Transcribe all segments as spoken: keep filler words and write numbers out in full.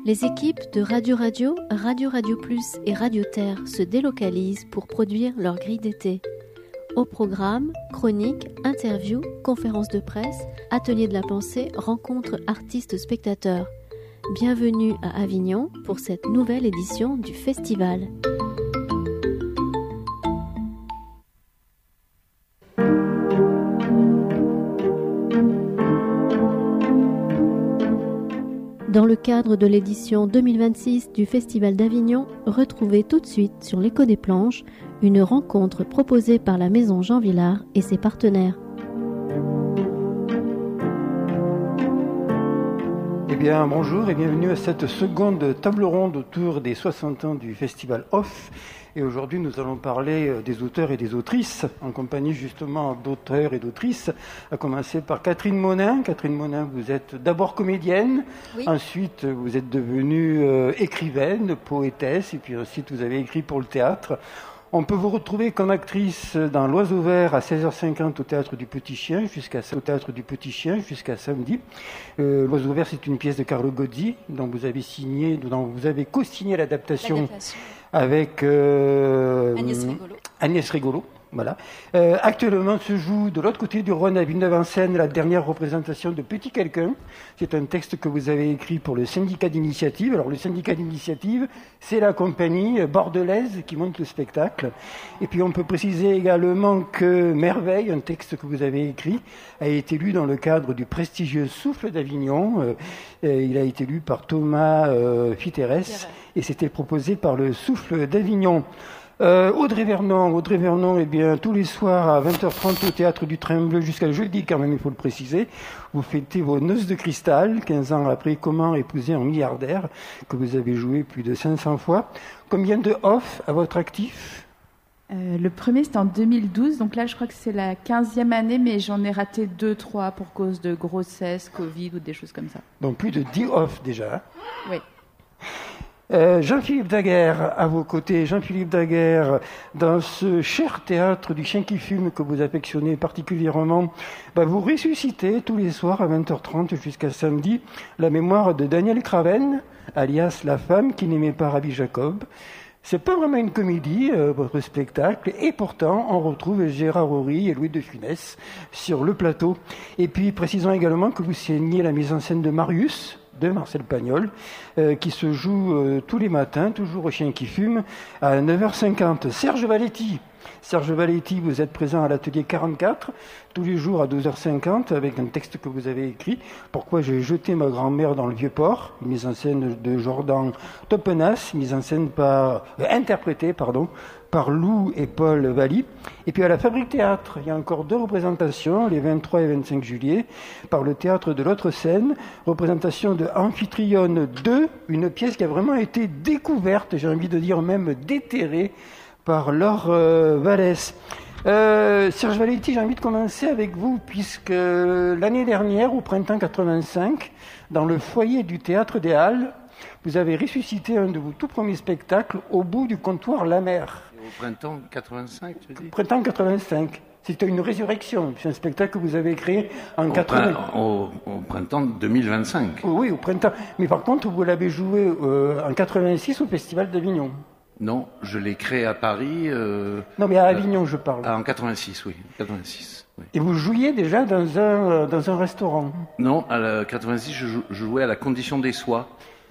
Les équipes de Radio Radio, Radio Radio Plus et Radio Terre se délocalisent pour produire leur grille d'été. Au programme, chroniques, interviews, conférences de presse, ateliers de la pensée, rencontres artistes-spectateurs. Bienvenue à Avignon pour cette nouvelle édition du festival. Dans le cadre de l'édition deux mille vingt-six du Festival d'Avignon, retrouvez tout de suite sur l'Écho des Planches une rencontre proposée par la Maison Jean Vilar et ses partenaires. Eh bien, bonjour et bienvenue à cette seconde table ronde autour des soixante ans du Festival Off. Et aujourd'hui, nous allons parler des auteurs et des autrices, en compagnie justement d'auteurs et d'autrices, à commencer par Catherine Monin. Catherine Monin, vous êtes d'abord comédienne, oui. Ensuite vous êtes devenue euh, écrivaine, poétesse, et puis ensuite vous avez écrit pour le théâtre. On peut vous retrouver comme actrice dans L'Oiseau Vert à seize heures cinquante au Théâtre du Petit Chien jusqu'à, au Théâtre du Petit Chien jusqu'à samedi. Euh, L'Oiseau Vert, c'est une pièce de Carlo Gozzi dont vous avez signé, dont vous avez co-signé l'adaptation, l'adaptation. avec euh, Agnès Rigolo. Agnès Rigolo. Voilà. Euh, actuellement se joue de l'autre côté du Rhône à Villeneuve-en-Seine la dernière représentation de Petit Quelqu'un. C'est un texte que vous avez écrit pour le syndicat d'initiative. Alors le syndicat d'initiative, c'est la compagnie bordelaise qui monte le spectacle. Et puis on peut préciser également que Merveille, un texte que vous avez écrit, a été lu dans le cadre du prestigieux Souffle d'Avignon. Euh, il a été lu par Thomas euh, Fiterès et c'était proposé par le Souffle d'Avignon. Euh, Audrey Vernon, Audrey Vernon, eh bien, tous les soirs à vingt heures trente au Théâtre du Train Bleu jusqu'à jeudi, quand même, il faut le préciser, vous fêtez vos Noces de Cristal, quinze ans après Comment épouser un milliardaire, que vous avez joué plus de cinq cents fois. Combien de off à votre actif ? euh, Le premier, c'était en deux mille douze, donc là, je crois que c'est la quinzième année, mais j'en ai raté deux, trois pour cause de grossesse, Covid ou des choses comme ça. Donc plus de dix off déjà. Oui. Euh, Jean-Philippe Daguerre, à vos côtés, Jean-Philippe Daguerre, dans ce cher théâtre du Chien qui fume que vous affectionnez particulièrement, bah vous ressuscitez tous les soirs à vingt heures trente jusqu'à samedi la mémoire de Daniel Craven, alias la femme qui n'aimait pas Rabbi Jacob. C'est pas vraiment une comédie, euh, votre spectacle, et pourtant on retrouve Gérard Horry et Louis de Funès sur le plateau. Et puis précisons également que vous signez la mise en scène de Marius, de Marcel Pagnol, euh, qui se joue euh, tous les matins, toujours au Chien qui fume, à neuf heures cinquante. Serge Valetti, Serge Valetti, vous êtes présent à l'atelier quarante-quatre, tous les jours à douze heures cinquante, avec un texte que vous avez écrit, Pourquoi j'ai jeté ma grand-mère dans le Vieux-Port, une mise en scène de Jordan Topenas, mise en scène par, euh, interprétée, pardon, par Lou et Paul Valli. Et puis à la Fabrique Théâtre, il y a encore deux représentations, les vingt-trois et vingt-cinq juillet, par le Théâtre de l'Autre Seine, représentation de Amphitryon deux, une pièce qui a vraiment été découverte, j'ai envie de dire même déterrée, par Laure euh, Vallès. Euh, Serge Valetti, j'ai envie de commencer avec vous, puisque l'année dernière, au printemps quatre-vingt-cinq, dans le foyer du Théâtre des Halles, vous avez ressuscité un de vos tout premiers spectacles au bout du comptoir La Mer. Au printemps quatre-vingt-cinq, tu dis ? Printemps quatre-vingt-cinq. C'était une résurrection. C'est un spectacle que vous avez créé en au quatre-vingt. Prin- au, au printemps deux mille vingt-cinq. Oui, au printemps. Mais par contre, vous l'avez joué euh, en quatre-vingt-six au Festival d'Avignon. Non, je l'ai créé à Paris. Euh, non, mais à Avignon, euh, je parle. Ah, en quatre-vingt-six, oui. quatre-vingt-six, oui. Et vous jouiez déjà dans un, dans un restaurant ? Non, à la quatre-vingt-six, je, jou- je jouais à la Condition des Soies.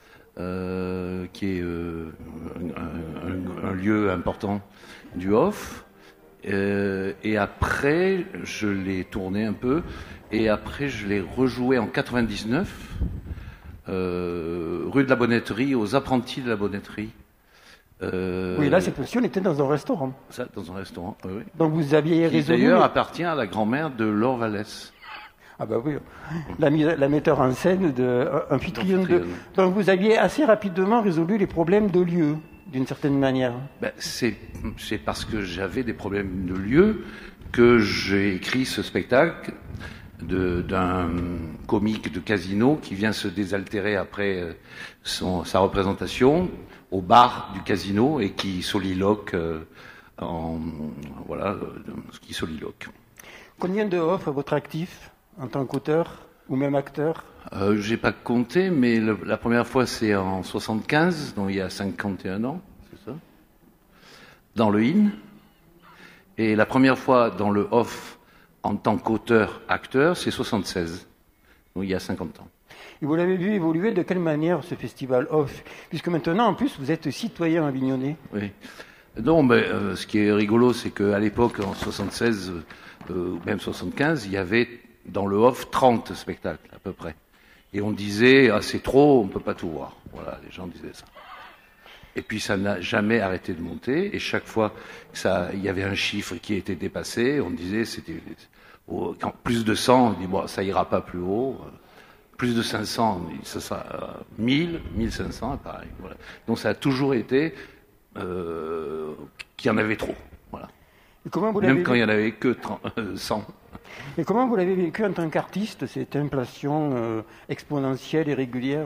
Euh, qui est euh, un, un, un lieu important du Off. Euh, et après, je l'ai tourné un peu. Et après, je l'ai rejoué en quatre-vingt-dix-neuf, euh, rue de la Bonnetterie, aux Apprentis de la Bonnetterie. Euh, oui, là, cette fois-ci, on était dans un restaurant. Ça, dans un restaurant, oui. oui. Donc vous aviez qui résolu... d'ailleurs mais... appartient à la grand-mère de Laure Vallès. Ah bah oui, la, la metteur en scène de Amphitryon deux. Donc vous aviez assez rapidement résolu les problèmes de lieu, d'une certaine manière. Ben, c'est, c'est parce que j'avais des problèmes de lieu que j'ai écrit ce spectacle de, d'un comique de casino qui vient se désaltérer après son, sa représentation au bar du casino et qui soliloque euh, en voilà, euh, qui soliloque. Combien de off à votre actif en tant qu'auteur ou même acteur ? euh, J'ai pas compté, mais le, la première fois c'est en soixante-quinze, donc il y a cinquante et un ans, c'est ça, dans le in. Et la première fois dans le off en tant qu'auteur-acteur, c'est soixante-seize, donc il y a cinquante ans. Et vous l'avez vu évoluer de quelle manière ce festival off? Puisque maintenant, en plus, vous êtes citoyen avignonnais. Oui. Non, mais euh, ce qui est rigolo, c'est qu'à l'époque, en soixante-seize, euh, même soixante-quinze, il y avait dans le off trente spectacles à peu près. Et on disait, ah, c'est trop, on ne peut pas tout voir. Voilà, les gens disaient ça. Et puis ça n'a jamais arrêté de monter. Et chaque fois que ça, il y avait un chiffre qui était dépassé, on disait, c'était oh, quand plus de cent, on dit bon, ça ira pas plus haut. Plus de cinq cents, ça sera euh, mille, mille cinq cents, pareil. Voilà. Donc ça a toujours été euh, qu'il y en avait trop. Voilà. Et comment vous Même quand il n'y en avait que trente, euh, cent. Et comment vous l'avez vécu en tant qu'artiste, cette inflation euh, exponentielle et régulière?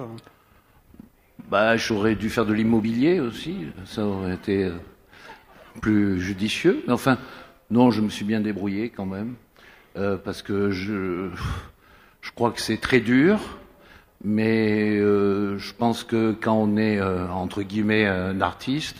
Bah, j'aurais dû faire de l'immobilier aussi, ça aurait été euh, plus judicieux. Mais enfin, non, je me suis bien débrouillé quand même, euh, parce que je... Je crois que c'est très dur, mais euh, je pense que quand on est, euh, entre guillemets, un artiste,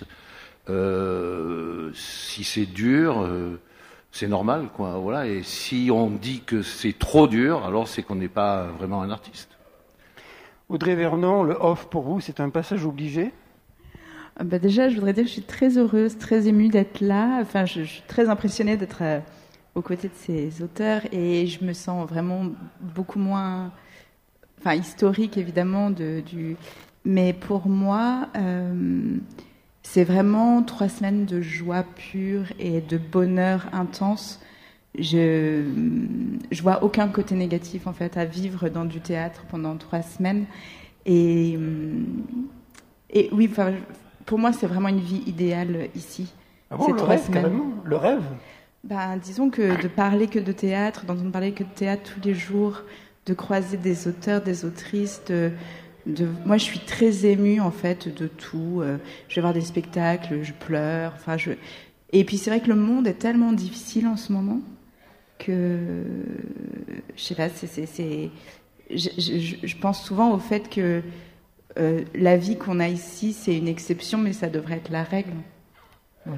euh, si c'est dur, euh, c'est normal, quoi. Voilà. Et si on dit que c'est trop dur, alors c'est qu'on n'est pas vraiment un artiste. Audrey Vernon, le off pour vous, c'est un passage obligé? Bah déjà, je voudrais dire que je suis très heureuse, très émue d'être là. Enfin, je, je suis très impressionnée d'être... Euh, aux côtés de ces auteurs, et je me sens vraiment beaucoup moins, enfin historique évidemment, de, du, mais pour moi, euh, c'est vraiment trois semaines de joie pure et de bonheur intense. Je, je vois aucun côté négatif en fait à vivre dans du théâtre pendant trois semaines, et, et oui, enfin, pour moi c'est vraiment une vie idéale ici. Ah bon, ces le trois rêve, semaines. carrément, le rêve. Ben, disons que de parler que de théâtre, d'entendre parler que de théâtre tous les jours, de croiser des auteurs, des autrices, de, de... moi je suis très émue en fait de tout. Je vais voir des spectacles, je pleure, enfin je... Et puis c'est vrai que le monde est tellement difficile en ce moment que je sais pas, c'est, c'est, c'est... Je, je, je pense souvent au fait que euh, la vie qu'on a ici c'est une exception, mais ça devrait être la règle. Ouais.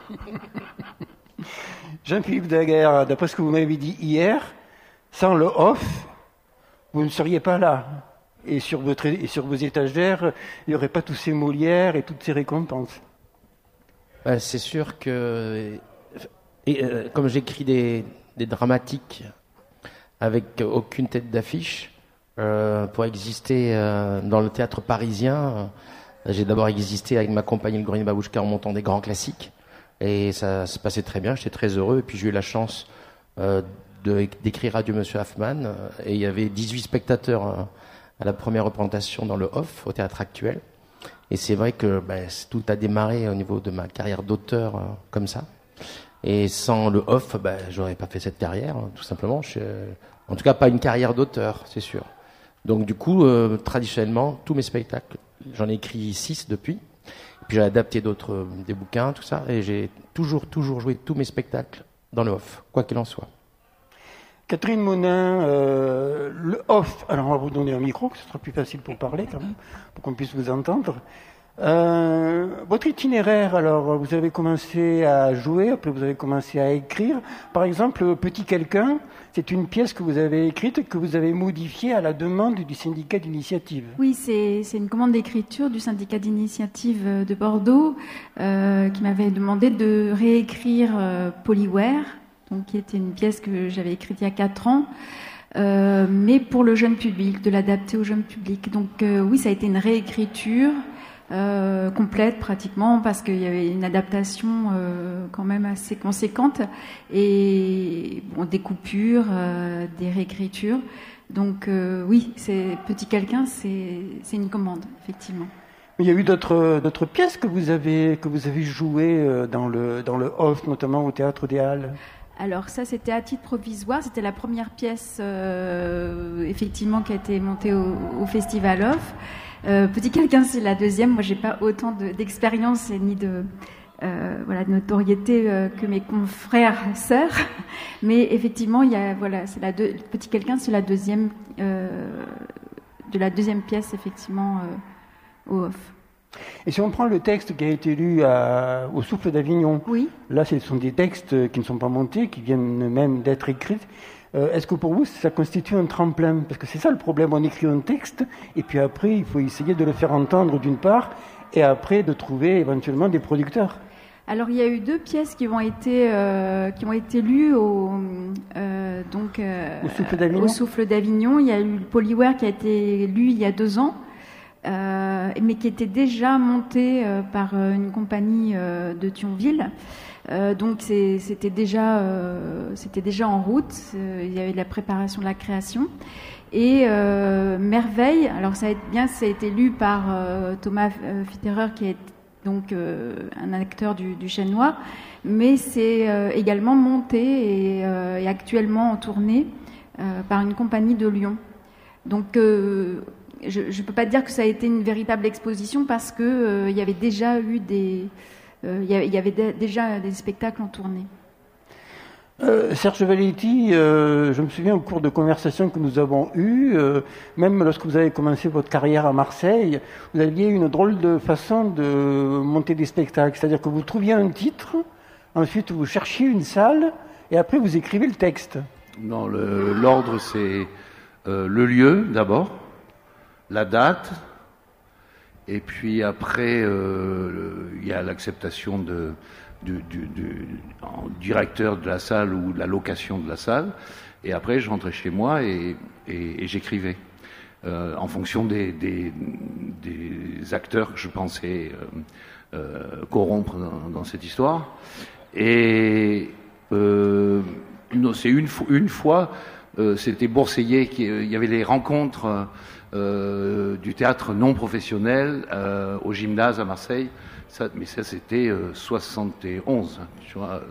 Jean-Philippe Daguerre, d'après ce que vous m'avez dit hier, sans le off, vous ne seriez pas là. Et sur, votre, et sur vos étagères, il n'y aurait pas tous ces Molières et toutes ces récompenses. Ouais, c'est sûr que, et, euh, comme j'écris des, des dramatiques avec aucune tête d'affiche, euh, pour exister euh, dans le théâtre parisien, euh, j'ai d'abord existé avec ma compagnie le Grenier Babouchka en montant des grands classiques. Et ça se passait très bien, j'étais très heureux. Et puis j'ai eu la chance euh, de, d'écrire Adieu Monsieur Hoffmann. Et il y avait dix-huit spectateurs euh, à la première représentation dans le off, au Théâtre Actuel. Et c'est vrai que ben, tout a démarré au niveau de ma carrière d'auteur euh, comme ça. Et sans le off, ben, j'aurais pas fait cette carrière, hein, tout simplement. Je, en tout cas, pas une carrière d'auteur, c'est sûr. Donc du coup, euh, traditionnellement, tous mes spectacles, j'en ai écrit six depuis. Puis j'ai adapté d'autres, des bouquins, tout ça, et j'ai toujours, toujours joué tous mes spectacles dans le off, quoi qu'il en soit. Catherine Monin, euh, le off, alors on va vous donner un micro, que ce sera plus facile pour parler quand même, pour qu'on puisse vous entendre. Euh, votre itinéraire, alors, vous avez commencé à jouer, après vous avez commencé à écrire. Par exemple, Petit Quelqu'un, c'est une pièce que vous avez écrite, que vous avez modifiée à la demande du syndicat d'initiative. Oui, c'est, c'est une commande d'écriture du syndicat d'initiative de Bordeaux euh, qui m'avait demandé de réécrire euh, Polyware, donc, qui était une pièce que j'avais écrite il y a quatre ans. Euh, mais pour le jeune public, de l'adapter au jeune public. Donc euh, oui, ça a été une réécriture euh, complète pratiquement, parce qu'il y avait une adaptation euh, quand même assez conséquente, et bon, des coupures, euh, des réécritures. Donc euh, oui, c'est Petit Quelqu'un, c'est, c'est une commande, effectivement. Il y a eu d'autres, d'autres pièces que vous avez, que vous avez jouées dans le, dans le off, notamment au Théâtre des Halles. Alors ça, c'était à titre provisoire. C'était la première pièce, euh, effectivement, qui a été montée au, au Festival Off. Euh, Petit Quelqu'un, c'est la deuxième. Moi, j'ai pas autant de, d'expérience et ni de euh, voilà, de notoriété euh, que mes confrères sœurs. Mais effectivement, il y a, voilà, c'est la deux, Petit quelqu'un, c'est la deuxième, euh, de la deuxième pièce, effectivement, euh, au off. Et si on prend le texte qui a été lu à, au Souffle d'Avignon, oui. Là, ce sont des textes qui ne sont pas montés, qui viennent même d'être écrits. Euh, est-ce que pour vous, ça constitue un tremplin? Parce que c'est ça le problème, on écrit un texte, et puis après, il faut essayer de le faire entendre d'une part, et après de trouver éventuellement des producteurs. Alors, il y a eu deux pièces qui ont été, euh, qui ont été lues au, euh, donc, euh, au Souffle d'Avignon. Au Souffle d'Avignon. Il y a eu le Polyware qui a été lu il y a deux ans, euh, mais qui était déjà monté euh, par une compagnie euh, de Thionville. Euh, donc c'est, c'était déjà, euh, c'était déjà en route. Euh, il y avait de la préparation de la création. Et euh, Merveille, alors ça a été, bien, ça a été lu par euh, Thomas Fitterer, qui est donc euh, un acteur du, du Chêne Noir, mais c'est euh, également monté et, euh, et actuellement en tournée euh, par une compagnie de Lyon. Donc euh, je ne peux pas dire que ça a été une véritable exposition parce que euh, il y avait déjà eu des, euh, il y avait, il y avait d- déjà des spectacles en tournée. Euh, Serge Valetti, euh, je me souviens au cours de conversations que nous avons eues, euh, même lorsque vous avez commencé votre carrière à Marseille, vous aviez une drôle de façon de monter des spectacles. C'est-à-dire que vous trouviez un titre, ensuite vous cherchiez une salle, et après vous écrivez le texte. Non, le, l'ordre c'est euh, le lieu d'abord, la date, et puis après euh, il y a l'acceptation de... Du, du, du directeur de la salle ou de la location de la salle, et après je rentrais chez moi et, et, et j'écrivais euh, en fonction des, des, des acteurs que je pensais euh, euh, corrompre dans, dans cette histoire. Et euh, non, c'est une, une fois, euh, c'était Bourseillet, qui, il y avait les rencontres euh, du théâtre non professionnel euh, au gymnase à Marseille. Ça, mais ça, c'était euh, soixante et onze, tu vois.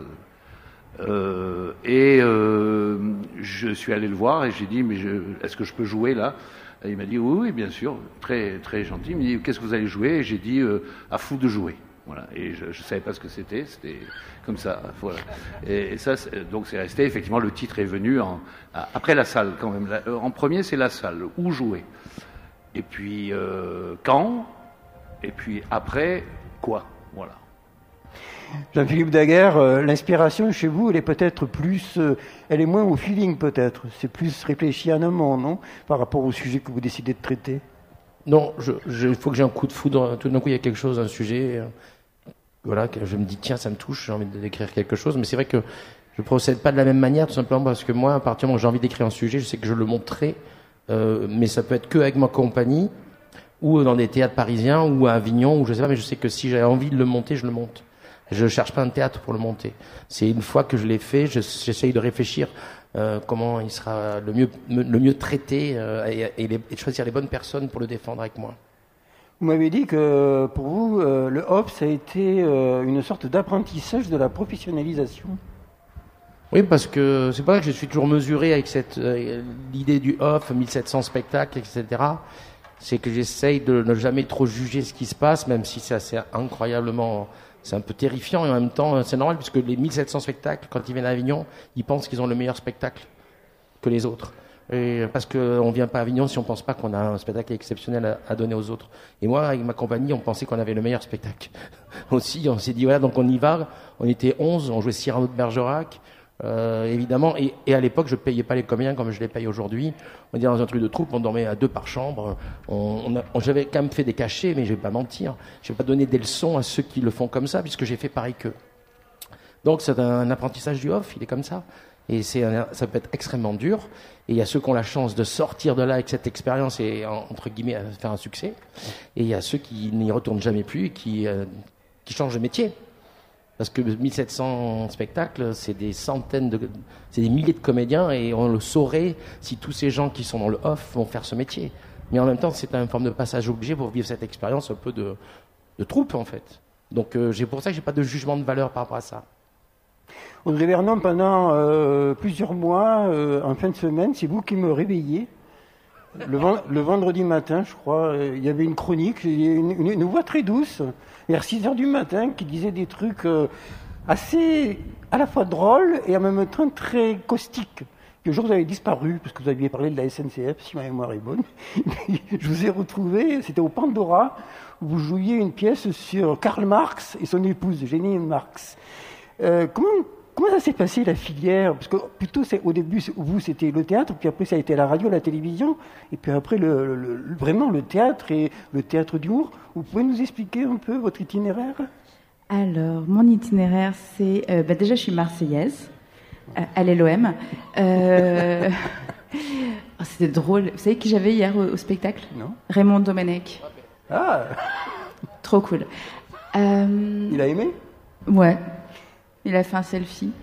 Euh, et euh, je suis allé le voir et j'ai dit, mais je, est-ce que je peux jouer là? Et il m'a dit, oui, oui, bien sûr, très, très gentil. Il m'a dit, qu'est-ce que vous allez jouer? Et j'ai dit, euh, à fou de jouer. Voilà. Et je ne savais pas ce que c'était, c'était comme ça. Voilà. Et, et ça, c'est, donc c'est resté, effectivement, le titre est venu en, après la salle, quand même. En premier, c'est la salle, où jouer. Et puis, euh, quand? Et puis après, quoi? Voilà. Jean-Philippe Daguerre, euh, l'inspiration chez vous, elle est peut-être plus, euh, elle est moins au feeling peut-être. C'est plus réfléchi en amont, non? Par rapport au sujet que vous décidez de traiter. Non, il je, je, faut que j'ai un coup de foudre. Tout d'un coup, il y a quelque chose, un sujet, euh, voilà, que je me dis tiens, ça me touche, j'ai envie d'écrire quelque chose. Mais c'est vrai que je procède pas de la même manière, tout simplement parce que moi, à partir du moment où j'ai envie d'écrire un sujet, je sais que je le montrerai, euh, mais ça peut être que avec ma compagnie, ou dans des théâtres parisiens, ou à Avignon, ou je sais pas, mais je sais que si j'ai envie de le monter, je le monte. Je cherche pas un théâtre pour le monter. C'est une fois que je l'ai fait, je, j'essaye de réfléchir euh, comment il sera le mieux, le mieux traité euh, et, et, les, et de choisir les bonnes personnes pour le défendre avec moi. Vous m'avez dit que pour vous, euh, le off, ça a été euh, une sorte d'apprentissage de la professionnalisation. Oui, parce que c'est pas que je suis toujours mesuré avec cette euh, l'idée du off, mille sept cents spectacles, et cetera. C'est que j'essaye de ne jamais trop juger ce qui se passe, même si ça c'est incroyablement, c'est un peu terrifiant et en même temps c'est normal puisque les mille sept cents spectacles, quand ils viennent à Avignon, ils pensent qu'ils ont le meilleur spectacle que les autres. Et parce qu'on vient pas à Avignon si on pense pas qu'on a un spectacle exceptionnel à, à donner aux autres. Et moi, avec ma compagnie, on pensait qu'on avait le meilleur spectacle. Aussi, on s'est dit voilà, donc on y va. On était onze, on jouait Cyrano de Bergerac. Euh, évidemment, et, et à l'époque, je payais pas les comédiens comme je les paye aujourd'hui. On était dans un truc de troupe, on dormait à deux par chambre. On, on a, on, j'avais quand même fait des cachets, mais je vais pas mentir. Je vais pas donner des leçons à ceux qui le font comme ça, puisque j'ai fait pareil qu'eux. Donc c'est un, un apprentissage du off, il est comme ça. Et c'est un, ça peut être extrêmement dur. Et il y a ceux qui ont la chance de sortir de là avec cette expérience et entre guillemets faire un succès. Et il y a ceux qui n'y retournent jamais plus et qui, euh, qui changent de métier. Parce que mille sept cents spectacles, c'est des centaines de, c'est des milliers de comédiens et on le saurait si tous ces gens qui sont dans le off vont faire ce métier. Mais en même temps, c'est une forme de passage obligé pour vivre cette expérience un peu de, de troupe, en fait. Donc, euh, c'est pour ça que j'ai pas de jugement de valeur par rapport à ça. Audrey Vernon, pendant euh, plusieurs mois, euh, en fin de semaine, c'est vous qui me réveillez Le, le vendredi matin, je crois, il y avait une chronique, une, une, une voix très douce, vers six heures du matin, qui disait des trucs assez, à la fois drôles et en même temps très caustiques. Puis un jour, vous avez disparu, parce que vous aviez parlé de la S N C F, si ma mémoire est bonne. Je vous ai retrouvé, c'était au Pandora, où vous jouiez une pièce sur Karl Marx et son épouse, Jenny Marx. Euh, comment, comment ça s'est passé, la filière? Parce que plutôt, c'est, au début, vous, c'était le théâtre, puis après, ça a été la radio, la télévision, et puis après, le, le, le, vraiment, le théâtre et le théâtre d'humour. Vous pouvez nous expliquer un peu votre itinéraire? Alors, mon itinéraire, c'est... Euh, bah déjà, je suis marseillaise. Euh, allez l'O M. Euh... oh, c'était drôle. Vous savez qui j'avais hier au, au spectacle? Non. Raymond Domenech. Ah. Trop cool. Euh... Il a aimé? Ouais. Il a fait un selfie.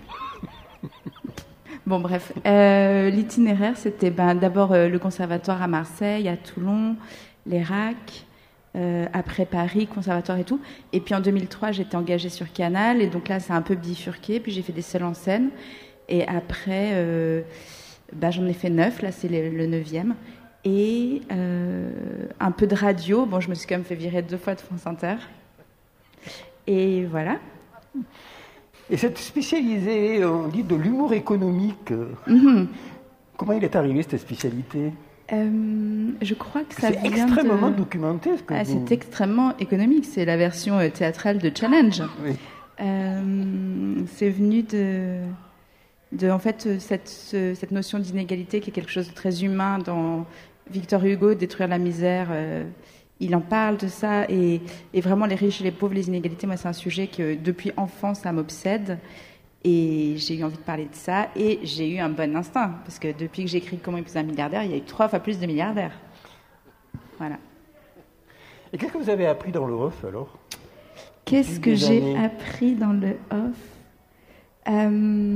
Bon, bref. Euh, l'itinéraire, c'était ben, d'abord euh, le conservatoire à Marseille, à Toulon, les R A C, euh, après Paris, conservatoire et tout. Et puis en deux mille trois, j'étais engagée sur Canal, et donc là, c'est un peu bifurqué. Puis j'ai fait des seuls en scène. Et après, euh, bah, j'en ai fait neuf, là c'est le, le neuvième. Et euh, un peu de radio. Bon, je me suis quand même fait virer deux fois de France Inter. Et voilà. Et cette spécialisée, on dit, de l'humour économique, Mm-hmm. comment il est arrivé, cette spécialité? euh, Je crois que ça C'est vient extrêmement de... documenté. Ce que ah, vous... C'est extrêmement économique. C'est la version euh, théâtrale de Challenge. Oui. Euh, c'est venu de... de en fait, cette, ce, cette notion d'inégalité qui est quelque chose de très humain dans Victor Hugo, Détruire la misère. Euh, il en parle de ça. Et, et vraiment, les riches et les pauvres, les inégalités, moi, c'est un sujet que depuis enfant, ça m'obsède. Et j'ai eu envie de parler de ça. Et j'ai eu un bon instinct. Parce que depuis que j'ai écrit Comment épouser un milliardaire, il y a eu trois fois plus de milliardaires. Voilà. Et qu'est-ce que vous avez appris dans le off, alors? Qu'est-ce que j'ai appris dans le off? euh...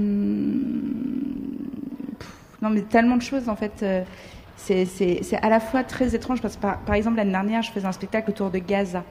Pff, Non, mais tellement de choses, en fait. Euh, c'est, c'est, c'est à la fois très étrange, parce que, par, par exemple, l'année dernière, je faisais un spectacle autour de Gaza.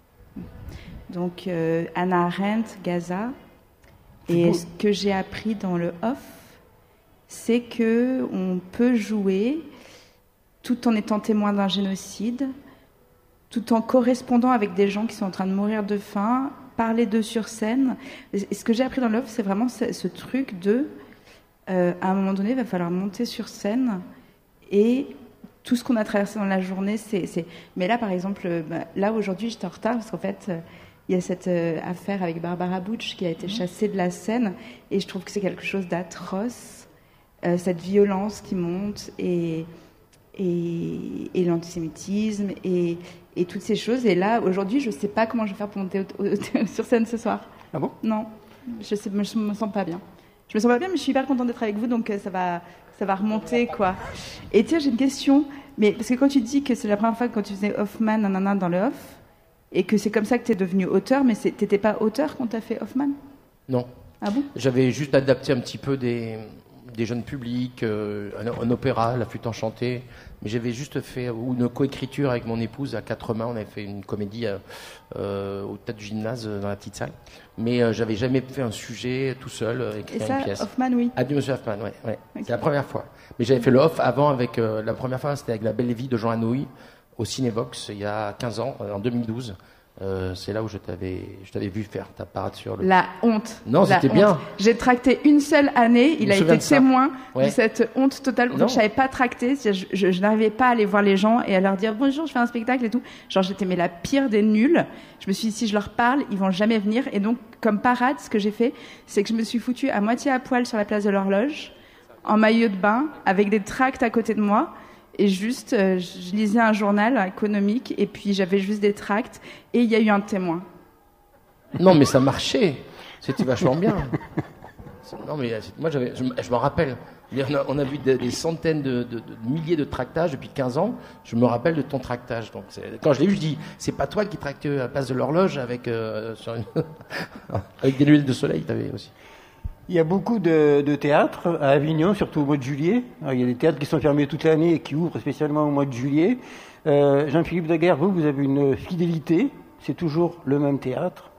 Donc, euh, Hannah Arendt, Gaza. Et ce que j'ai appris dans le off, c'est qu'on peut jouer tout en étant témoin d'un génocide, tout en correspondant avec des gens qui sont en train de mourir de faim, parler d'eux sur scène. Et ce que j'ai appris dans l'offre, c'est vraiment ce, ce truc de, euh, à un moment donné, il va falloir monter sur scène et tout ce qu'on a traversé dans la journée, c'est... c'est... Mais là, par exemple, bah, là, aujourd'hui, j'étais en retard parce qu'en fait, euh, il y a cette euh, affaire avec Barbara Bush qui a été chassée de la scène et je trouve que c'est quelque chose d'atroce, euh, cette violence qui monte et... Et, et l'antisémitisme et, et toutes ces choses. Et là, aujourd'hui, je ne sais pas comment je vais faire pour monter au, au, sur scène ce soir. Ah bon? Non, je ne me sens pas bien. Je me sens pas bien, mais je suis hyper contente d'être avec vous, donc ça va, ça va remonter, quoi. Et tiens, j'ai une question. Mais, parce que quand tu dis que c'est la première fois que quand tu faisais Hoffman, nanana, dans le off, et que c'est comme ça que tu es devenu auteur, mais tu n'étais pas auteur quand tu as fait Hoffman? Non. Ah bon? J'avais juste adapté un petit peu des... des jeunes publics, euh, un, un opéra, La Flûte enchantée, mais j'avais juste fait ou une coécriture avec mon épouse à quatre mains. On avait fait une comédie euh, euh, au tas du gymnase euh, dans la petite salle, mais euh, j'avais jamais fait un sujet tout seul, euh, écrire Et ça, une pièce. Hoffman, oui. Adieu Monsieur Hoffman, ouais, ouais. Okay. C'est la première fois. Mais j'avais fait le off avant avec euh, la première fois, c'était avec La Belle Vie de Jean Anouilh au Cinévox il y a quinze ans, euh, en deux mille douze. Euh, c'est là où je t'avais, je t'avais vu faire ta parade sur le... La honte. Non, La c'était honte. bien. J'ai tracté une seule année. Il a été témoin ouais. de cette honte totale. Je savais pas tracter. Je, je, je n'arrivais pas à aller voir les gens et à leur dire bonjour, je fais un spectacle et tout. Genre, j'étais mais la pire des nuls. Je me suis dit, si je leur parle, ils vont jamais venir. Et donc, comme parade, ce que j'ai fait, c'est que je me suis foutue à moitié à poil sur la place de l'Horloge, en maillot de bain, avec des tracts à côté de moi. Et juste, euh, je lisais un journal économique et puis j'avais juste des tracts et il y a eu un témoin. Non, mais ça marchait. C'était vachement bien. Non, mais moi, j'avais, je, je m'en rappelle. On a, on a vu des, des centaines de, de, de milliers de tractages depuis quinze ans. Je me rappelle de ton tractage. Donc, c'est, quand je l'ai vu, je dis, c'est pas toi qui tractes à la place de l'Horloge avec, euh, sur une avec des lunettes de soleil, t'avais aussi. Il y a beaucoup de, de théâtres à Avignon, surtout au mois de juillet. Alors, il y a des théâtres qui sont fermés toute l'année et qui ouvrent spécialement au mois de juillet. Euh, Jean-Philippe Daguerre, vous, vous avez une fidélité. C'est toujours le même théâtre.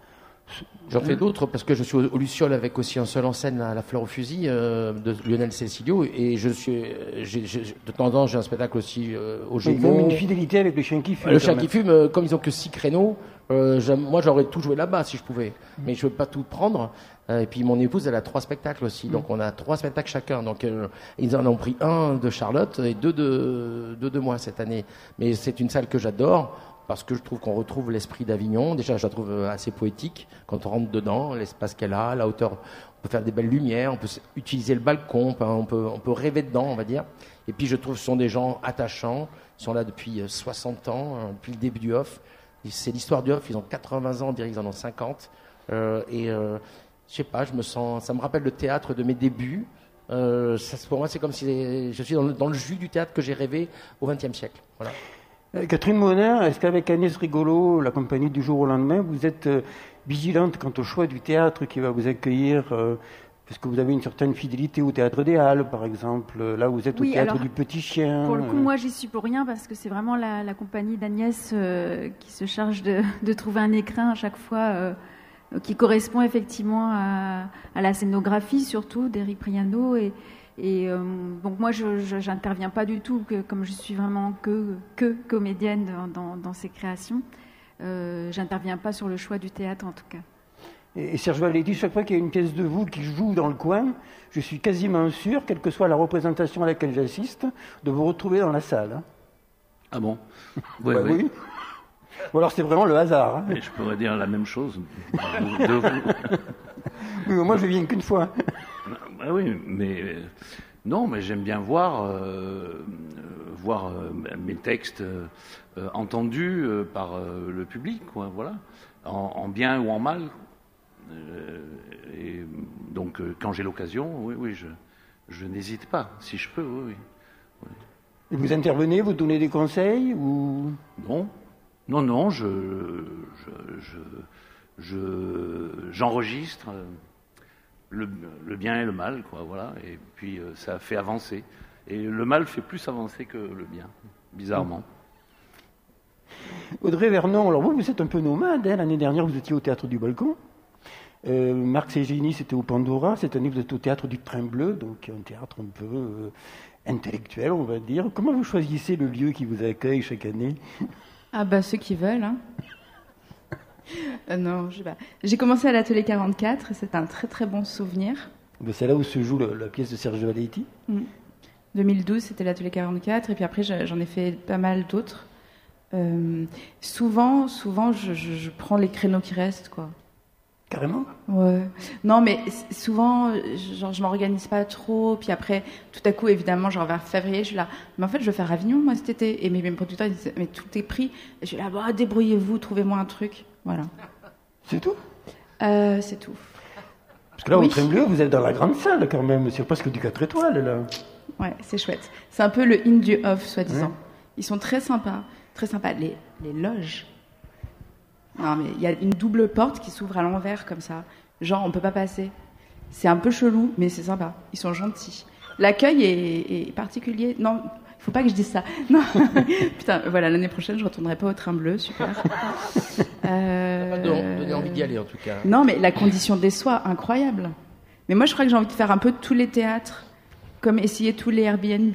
J'en fais d'autres parce que je suis au, au Luciole avec aussi un seul en scène à la Fleur au fusil euh, de Lionel Cecilio et je suis j'ai, j'ai, de temps en temps j'ai un spectacle aussi euh, au Gémeaux. Il y a même une fidélité avec les chiens qui fument. Le chien qui fume, euh, comme ils ont que six créneaux, euh, moi j'aurais tout joué là-bas si je pouvais, mmh. mais je veux pas tout prendre. Euh, et puis mon épouse elle a trois spectacles aussi, mmh. donc on a trois spectacles chacun. Donc euh, ils en ont pris un de Charlotte et deux de deux de moi cette année. Mais c'est une salle que j'adore. Parce que je trouve qu'on retrouve l'esprit d'Avignon. Déjà, je la trouve assez poétique quand on rentre dedans, l'espace qu'elle a, la hauteur. On peut faire des belles lumières, on peut utiliser le balcon, on peut, on peut rêver dedans, on va dire. Et puis, je trouve que ce sont des gens attachants. Ils sont là depuis soixante ans, depuis le début du Off. C'est l'histoire du Off. Ils ont quatre-vingts ans, on dirait qu'ils en ont cinquante. Euh, et euh, je sais pas, je me sens. Ça me rappelle le théâtre de mes débuts. Euh, ça, pour moi, c'est comme si je suis dans le, dans le jus du théâtre que j'ai rêvé au vingtième siècle. Voilà. Catherine Monin, est-ce qu'avec Agnès Rigolo, la compagnie du jour au lendemain, vous êtes euh, vigilante quant au choix du théâtre qui va vous accueillir euh, parce que vous avez une certaine fidélité au Théâtre des Halles, par exemple, là où vous êtes oui, au Théâtre alors, du Petit Chien. Pour le coup, moi, j'y suis pour rien parce que c'est vraiment la, la compagnie d'Agnès euh, qui se charge de, de trouver un écrin à chaque fois euh, qui correspond effectivement à, à la scénographie, surtout d'Éric Priano et Et euh, donc moi, je n'interviens pas du tout, que, comme je suis vraiment que, que comédienne dans, dans, dans ces créations. Euh, j'interviens pas sur le choix du théâtre, en tout cas. Et, et Serge Valetti, chaque fois qu'il y a une pièce de vous qui joue dans le coin, je suis quasiment sûr, quelle que soit la représentation à laquelle j'assiste, de vous retrouver dans la salle. Hein. Ah bon? Oui, bah, oui. oui. Ou alors c'est vraiment le hasard. Hein. Et je pourrais dire la même chose de vous. Oui, mais moi je viens qu'une fois. Ah oui, mais euh, non, mais j'aime bien voir, euh, voir euh, mes textes euh, entendus euh, par euh, le public, quoi, voilà, en, en bien ou en mal. Euh, et donc, euh, quand j'ai l'occasion, oui, oui, je, je n'hésite pas, si je peux, oui, oui. oui. Et vous intervenez, vous donnez des conseils ou Non, non, non, je, je, je, je j'enregistre. Le, le bien et le mal, quoi, voilà, et puis euh, ça fait avancer. Et le mal fait plus avancer que le bien, bizarrement. Audrey Vernon, alors vous, vous êtes un peu nomade, hein. L'année dernière vous étiez au Théâtre du Balcon, euh, Marc Ségénie c'était au Pandora, cette année vous êtes au Théâtre du Train Bleu, donc un théâtre un peu euh, intellectuel, on va dire. Comment vous choisissez le lieu qui vous accueille chaque année? Ah bah ceux qui veulent, hein. Euh, non, je sais pas. J'ai commencé à l'Atelier quarante-quatre, et c'est un très très bon souvenir. C'est là où se joue la, la pièce de Serge Valetti. Mmh. deux mille douze, c'était l'Atelier quarante-quatre, et puis après j'en ai fait pas mal d'autres. Euh, souvent, souvent je, je, je prends les créneaux qui restent, quoi. Carrément? Ouais. Non, mais souvent, genre, je m'organise pas trop. Puis après, tout à coup, évidemment, genre vers février, je suis là. Mais en fait, je veux faire Avignon, moi, cet été. Et mes, mes producteurs, ils disent, mais tout est pris. Et je suis là, bah, débrouillez-vous, trouvez-moi un truc. Voilà. C'est tout? euh, C'est tout. Parce que là, oui. au Train Bleu, vous êtes dans la grande salle, quand même. C'est presque du quatre étoiles, là. Ouais, c'est chouette. C'est un peu le in du off, soi-disant. Ouais. Ils sont très sympas. Très sympas. Les, les loges. Non, mais il y a une double porte qui s'ouvre à l'envers, comme ça. Genre, on peut pas passer. C'est un peu chelou, mais c'est sympa. Ils sont gentils. L'accueil est, est particulier. Non, il faut pas que je dise ça. Non. Putain, voilà, l'année prochaine, je retournerai pas au Train Bleu. Super. Euh... Ça m'a donné envie d'y aller, en tout cas. Non, mais la condition des soins, incroyable. Mais moi, je crois que j'ai envie de faire un peu tous les théâtres, comme essayer tous les Airbnb.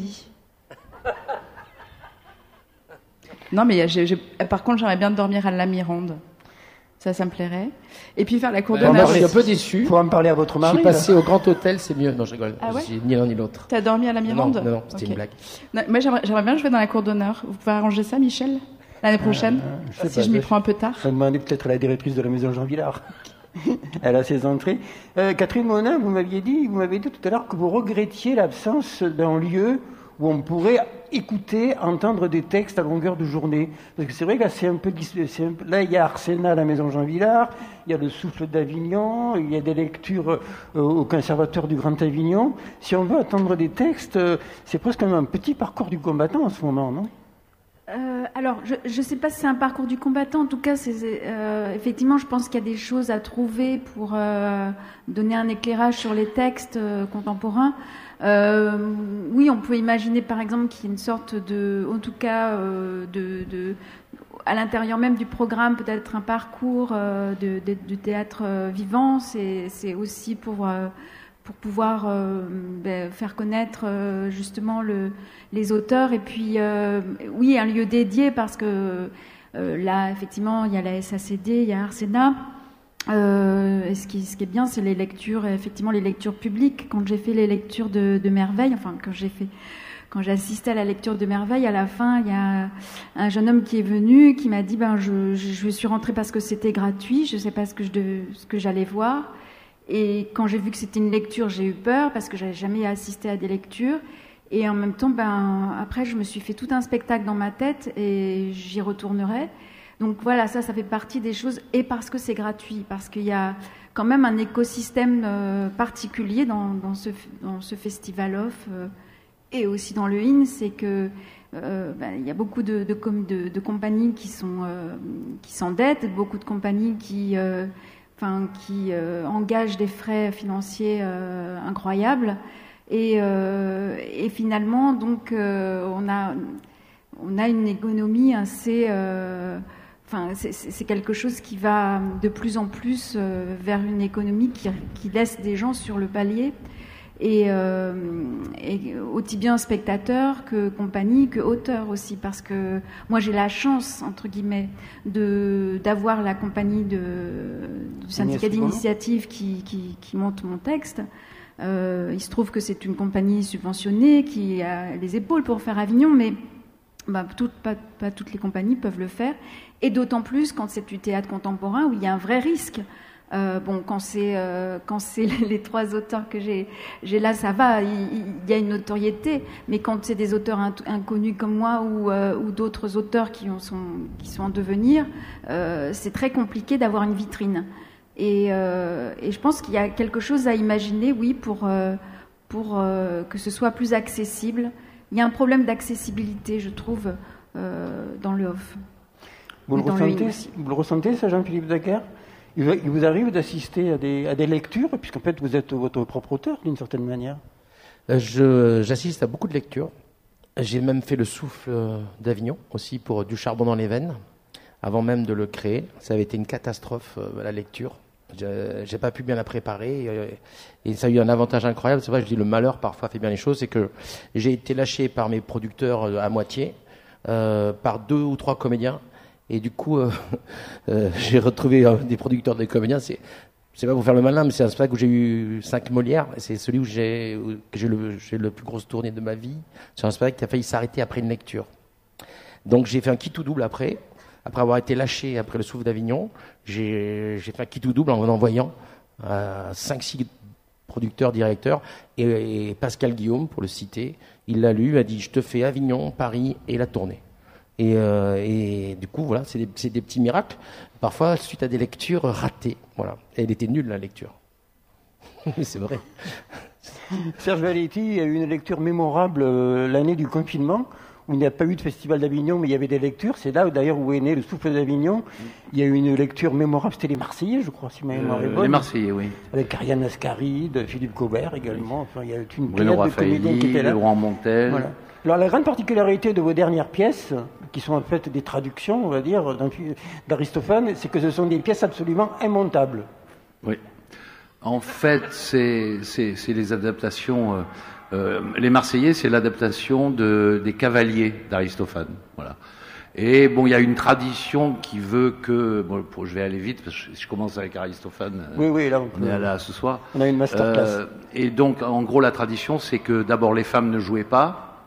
Non, mais j'ai, j'ai... par contre, j'aimerais bien dormir à la Mirande. Ça, ça me plairait. Et puis faire la cour bah, d'honneur. Moi, je suis un peu déçu. Il faut en parler à votre mari. Je suis passé là. Au Grand Hôtel, c'est mieux. Non, je rigole. Ah ouais, j'ai ni l'un ni l'autre. T'as dormi à la Mirande? Non, non, non c'était okay. une blague. Non, moi, j'aimerais, j'aimerais bien jouer dans la cour d'honneur. Vous pouvez arranger ça, Michel, l'année prochaine, euh, je si pas, je m'y je... prends un peu tard. Je vais demander peut-être à la directrice de la maison Jean Villard. Elle a ses entrées. Euh, Catherine Monin, vous m'aviez dit, vous m'avez dit tout à l'heure que vous regrettiez l'absence d'un lieu où on pourrait écouter, entendre des textes à longueur de journée. Parce que c'est vrai que là, c'est un peu, c'est un peu... là, il y a Arsenal à la maison Jean Villard, il y a le Souffle d'Avignon, il y a des lectures euh, au Conservatoire du Grand Avignon. Si on veut entendre des textes, euh, c'est presque un petit parcours du combattant en ce moment, non? Euh, alors, je ne sais pas si c'est un parcours du combattant. En tout cas, c'est, euh, effectivement, je pense qu'il y a des choses à trouver pour euh, donner un éclairage sur les textes euh, contemporains. Euh, oui, on peut imaginer, par exemple, qu'il y ait une sorte de, en tout cas, euh, de, de, à l'intérieur même du programme, peut-être un parcours euh, de, de, de théâtre euh, vivant. C'est, c'est aussi pour, euh, pour pouvoir euh, ben, faire connaître euh, justement le, les auteurs. Et puis, euh, oui, un lieu dédié parce que euh, là, effectivement, il y a la S A C D, il y a Arsena. Euh, et ce qui, ce qui est bien, c'est les lectures, effectivement, les lectures publiques. Quand j'ai fait les lectures de, de Merveille, enfin, quand j'ai fait, quand j'ai assisté à la lecture de Merveille, à la fin, il y a un jeune homme qui est venu, qui m'a dit, ben, je, je, je suis rentrée parce que c'était gratuit, je sais pas ce que je devais, ce que j'allais voir. Et quand j'ai vu que c'était une lecture, j'ai eu peur parce que j'avais jamais assisté à des lectures. Et en même temps, ben, après, je me suis fait tout un spectacle dans ma tête et j'y retournerai. Donc voilà, ça, ça fait partie des choses, et parce que c'est gratuit, parce qu'il y a quand même un écosystème euh, particulier dans, dans, ce, dans ce festival off, euh, et aussi dans le I N, c'est que euh, ben, il y a beaucoup de, de, de, de compagnies qui sont euh, qui s'endettent, beaucoup de compagnies qui, euh, enfin, qui euh, engagent des frais financiers euh, incroyables, et, euh, et finalement, donc, euh, on a on a une économie assez euh, Enfin, c'est, c'est quelque chose qui va de plus en plus euh, vers une économie qui, qui laisse des gens sur le palier, et, euh, et aussi bien spectateurs que compagnie, que auteurs aussi, parce que moi j'ai la chance, entre guillemets, de, d'avoir la compagnie de, du syndicat d'initiative qui, qui, qui monte mon texte. Euh, il se trouve que c'est une compagnie subventionnée qui a les épaules pour faire Avignon, mais bah, tout, pas, pas toutes les compagnies peuvent le faire, et d'autant plus quand c'est du théâtre contemporain où il y a un vrai risque. Euh, bon, quand c'est euh, quand c'est les trois auteurs que j'ai j'ai là, ça va, il, il y a une notoriété, mais quand c'est des auteurs inconnus comme moi ou euh, ou d'autres auteurs qui en sont qui sont en devenir, euh, c'est très compliqué d'avoir une vitrine. Et, euh, et je pense qu'il y a quelque chose à imaginer, oui, pour euh, pour euh, que ce soit plus accessible. Il y a un problème d'accessibilité, je trouve, euh, dans le off. Vous le, ressentez, vous le ressentez, ça, Jean-Philippe Daguerre ? Il vous arrive d'assister à des, à des lectures, puisqu'en fait, vous êtes votre propre auteur, d'une certaine manière. Je, j'assiste à beaucoup de lectures. J'ai même fait le souffle d'Avignon, aussi, pour Du charbon dans les veines, avant même de le créer. Ça avait été une catastrophe, la lecture. Je n'ai pas pu bien la préparer, et ça a eu un avantage incroyable. C'est vrai, je dis le malheur parfois fait bien les choses, c'est que j'ai été lâché par mes producteurs à moitié, euh, par deux ou trois comédiens, et du coup euh, euh, j'ai retrouvé euh, des producteurs, des comédiens. C'est, c'est pas pour faire le malin, mais c'est un spectacle où j'ai eu cinq Molières, et c'est celui où j'ai, où, que j'ai le, j'ai le plus grosse tournée de ma vie. C'est un spectacle qui a failli s'arrêter après une lecture. Donc j'ai fait un quitte ou double après. Après avoir été lâché après le souffle d'Avignon, j'ai, j'ai fait un quitte ou double en envoyant euh, cinq six producteurs, directeurs, et, et Pascal Guillaume, pour le citer, il l'a lu, il a dit « Je te fais Avignon, Paris et la tournée ». Et, euh, et du coup, voilà, c'est des, c'est des petits miracles, parfois suite à des lectures ratées. Voilà. Et elle était nulle, la lecture. Mais c'est vrai. Serge Valetti a eu une lecture mémorable euh, l'année du confinement, où il n'y a pas eu de festival d'Avignon, mais il y avait des lectures. C'est là, d'ailleurs, où est né le souffle d'Avignon. Il y a eu une lecture mémorable, c'était les Marseillais, je crois, si ma mémoire est bonne. Les Marseillais, oui. Avec Ariane Ascaride, Philippe Cobert également. Enfin, il y a une Bruno pléiade de comédiens qui étaient là. Laurent Montel. Voilà. Alors, la grande particularité de vos dernières pièces, qui sont en fait des traductions, on va dire, d'Aristophane, c'est que ce sont des pièces absolument immontables. Oui. En fait, c'est, c'est, c'est les adaptations... Euh, Euh, les Marseillais, c'est l'adaptation de, des Cavaliers d'Aristophane. Voilà. Et bon, il y a une tradition qui veut que... Bon, pour, je vais aller vite, parce que je commence avec Aristophane. Oui, oui, là, on, on est là ce soir. On a une masterclass. Euh, et donc, en gros, la tradition, c'est que d'abord, les femmes ne jouaient pas.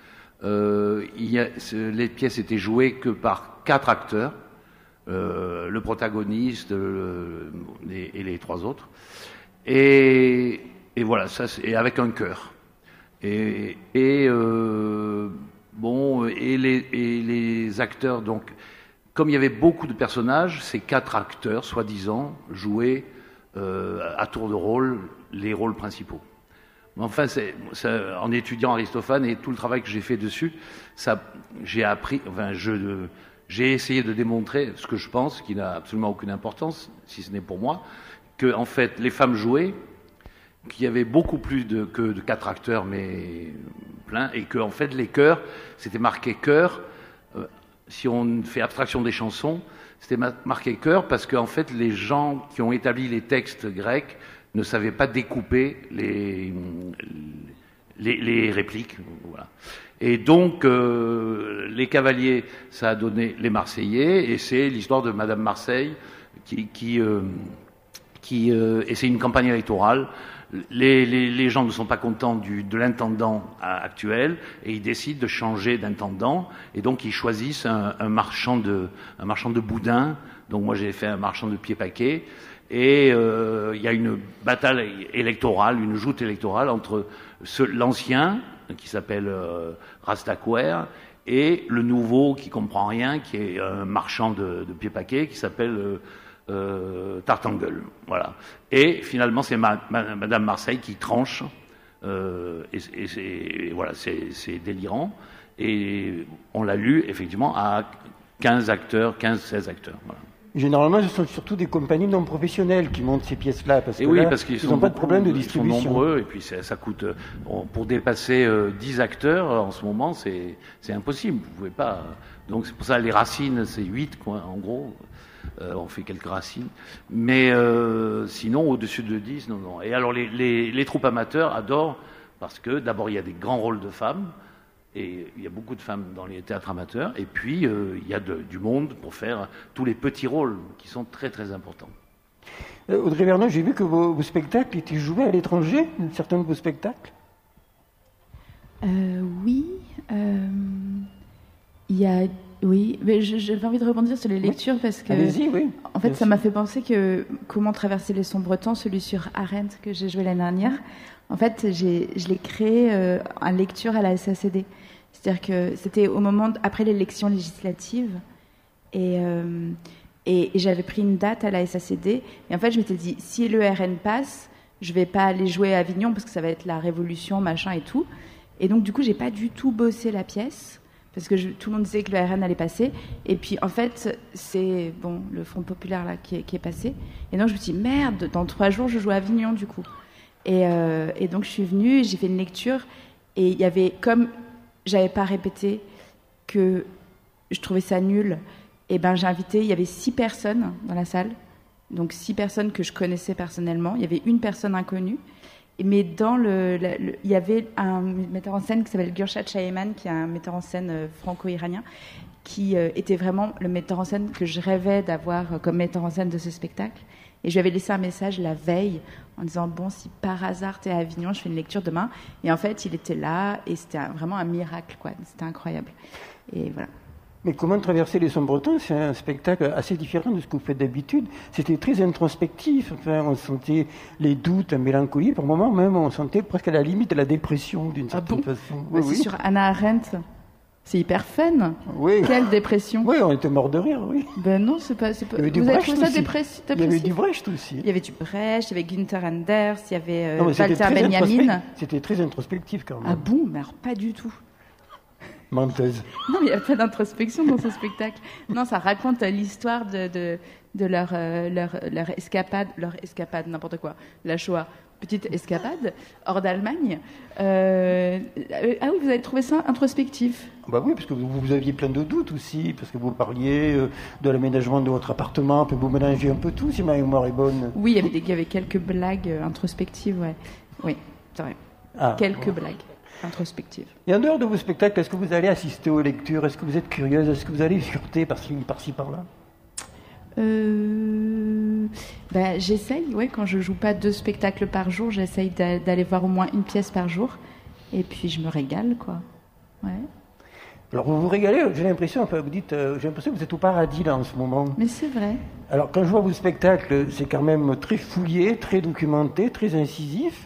Euh, il y a, les pièces étaient jouées que par quatre acteurs. Euh, le protagoniste le, et, et les trois autres. Et, et voilà, ça, et avec un chœur. Et, et euh, bon, et les, et les acteurs, donc, comme il y avait beaucoup de personnages, ces quatre acteurs, soi-disant, jouaient euh, à tour de rôle les rôles principaux. Enfin, c'est, ça, en étudiant Aristophane et tout le travail que j'ai fait dessus, ça, j'ai appris, enfin, je, j'ai essayé de démontrer ce que je pense, qui n'a absolument aucune importance, si ce n'est pour moi, que en fait, les femmes jouaient, qu'il y avait beaucoup plus de, que de quatre acteurs, mais plein, et que en fait les chœurs, c'était marqué chœur, euh, si on fait abstraction des chansons, c'était marqué chœur parce qu'en fait, les gens qui ont établi les textes grecs ne savaient pas découper les, les, les répliques. Voilà. Et donc, euh, les cavaliers, ça a donné les Marseillais, et c'est l'histoire de Madame Marseille qui... qui, euh, qui euh, et c'est une campagne électorale. Les, les, les gens ne sont pas contents du, de l'intendant actuel et ils décident de changer d'intendant et donc ils choisissent un, un marchand de un marchand de boudin. Donc moi j'ai fait un marchand de pieds-paquets et euh, il y a une bataille électorale, une joute électorale entre ce, l'ancien qui s'appelle euh, Rastaquouère et le nouveau qui comprend rien, qui est un marchand de, de pieds-paquets qui s'appelle euh, Euh, Tartangueule, voilà. Et finalement, c'est ma, ma, Madame Marseille qui tranche, euh, et, et, c'est, et voilà, c'est, c'est délirant. Et on l'a lu effectivement à quinze acteurs, quinze seize acteurs. Voilà. Généralement, ce sont surtout des compagnies non professionnelles qui montent ces pièces-là, parce et que oui, là, parce qu'ils ils n'ont pas de problème de distribution. Ils sont nombreux, et puis ça, ça coûte on, pour dépasser euh, dix acteurs en ce moment, c'est, c'est impossible. Vous pouvez pas. Donc c'est pour ça les racines, c'est huit, quoi, en gros. Euh, on fait quelques racines, mais euh, sinon au-dessus de dix, non, non. Et alors les, les, les troupes amateurs adorent parce que d'abord il y a des grands rôles de femmes et il y a beaucoup de femmes dans les théâtres amateurs, et puis euh, il y a de, du monde pour faire tous les petits rôles qui sont très très importants. Euh, Audrey Vernon, j'ai vu que vos, vos spectacles étaient joués à l'étranger, certains de vos spectacles. Euh, oui, euh, il y a. Oui, mais j'avais envie de rebondir sur les lectures oui. parce que, Allez-y, oui. en fait, Bien ça sûr. m'a fait penser que Comment traverser les sombres temps, celui sur Arendt que j'ai joué l'année dernière, en fait, j'ai, je l'ai créé euh, en lecture à la S A C D. C'est-à-dire que c'était au moment d- après l'élection législative et, euh, et, et j'avais pris une date à la S A C D et en fait, je m'étais dit si le R N passe, je vais pas aller jouer à Avignon parce que ça va être la révolution, machin et tout. Et donc, du coup, j'ai pas du tout bossé la pièce. Parce que je, tout le monde disait que le R N allait passer. Et puis, en fait, c'est bon, le Front Populaire là, qui, est, qui est passé. Et donc, je me suis dit, merde, dans trois jours, je joue à Avignon, du coup. Et, euh, et donc, je suis venue, j'ai fait une lecture. Et il y avait, comme j'avais pas répété, que je trouvais ça nul, et ben, j'ai invité, il y avait six personnes dans la salle. Donc, six personnes que je connaissais personnellement. Il y avait une personne inconnue. Mais dans le, le, le, il y avait un metteur en scène qui s'appelle Gürshad Shaheman, qui est un metteur en scène euh, franco-iranien, qui euh, était vraiment le metteur en scène que je rêvais d'avoir euh, comme metteur en scène de ce spectacle. Et je lui avais laissé un message la veille en disant bon, si par hasard t'es à Avignon, je fais une lecture demain. Et en fait, il était là et c'était un, vraiment un miracle, quoi. C'était incroyable. Et voilà. Mais Comment traverser les sombres temps, c'est un spectacle assez différent de ce que vous faites d'habitude. C'était très introspectif. Enfin, on sentait les doutes, la mélancolie. Par moments même, on sentait presque à la limite de la dépression, d'une certaine ah bon façon. bah, Oui, c'est oui. sur Hannah Arendt. C'est hyper fun. Oui. Quelle dépression. Oui, on était morts de rire, oui. Ben non, c'est pas. C'est pas... Il y avait du Vous avez Brecht trouvé ça aussi. dépressif, Il y avait du Brecht aussi. Il y avait du Brecht, il y avait Günther Anders, il y avait euh, Non, mais c'était Walter très Benjamin. introspect- C'était très introspectif quand même. Ah bon, mais alors pas du tout. Menteuse. Non, mais il n'y a pas d'introspection dans ce spectacle. Non, ça raconte euh, l'histoire de, de, de leur, euh, leur, leur escapade, leur escapade, n'importe quoi, la Shoah. Petite escapade hors d'Allemagne. Euh, euh, ah oui, vous avez trouvé ça introspectif. Bah oui, parce que vous, vous aviez plein de doutes aussi, parce que vous parliez euh, de l'aménagement de votre appartement, puis vous mélangez un peu tout, si ma mémoire est bonne. Oui, il y avait, des, il y avait quelques blagues euh, introspectives, ouais. Oui, c'est vrai. Ah, quelques ouais. blagues introspectives. Et en dehors de vos spectacles, est-ce que vous allez assister aux lectures? Est-ce que vous êtes curieuse? Est-ce que vous allez fureter par-ci, par-ci, par-là? Euh, ben, j'essaye, ouais, quand je joue pas deux spectacles par jour, j'essaye d'a- d'aller voir au moins une pièce par jour. Et puis je me régale, quoi. Ouais. Alors vous vous régalez, j'ai l'impression, enfin, vous dites, euh, j'ai l'impression que vous êtes au paradis là en ce moment. Mais c'est vrai. Alors quand je vois vos spectacles, c'est quand même très fouillé, très documenté, très incisif.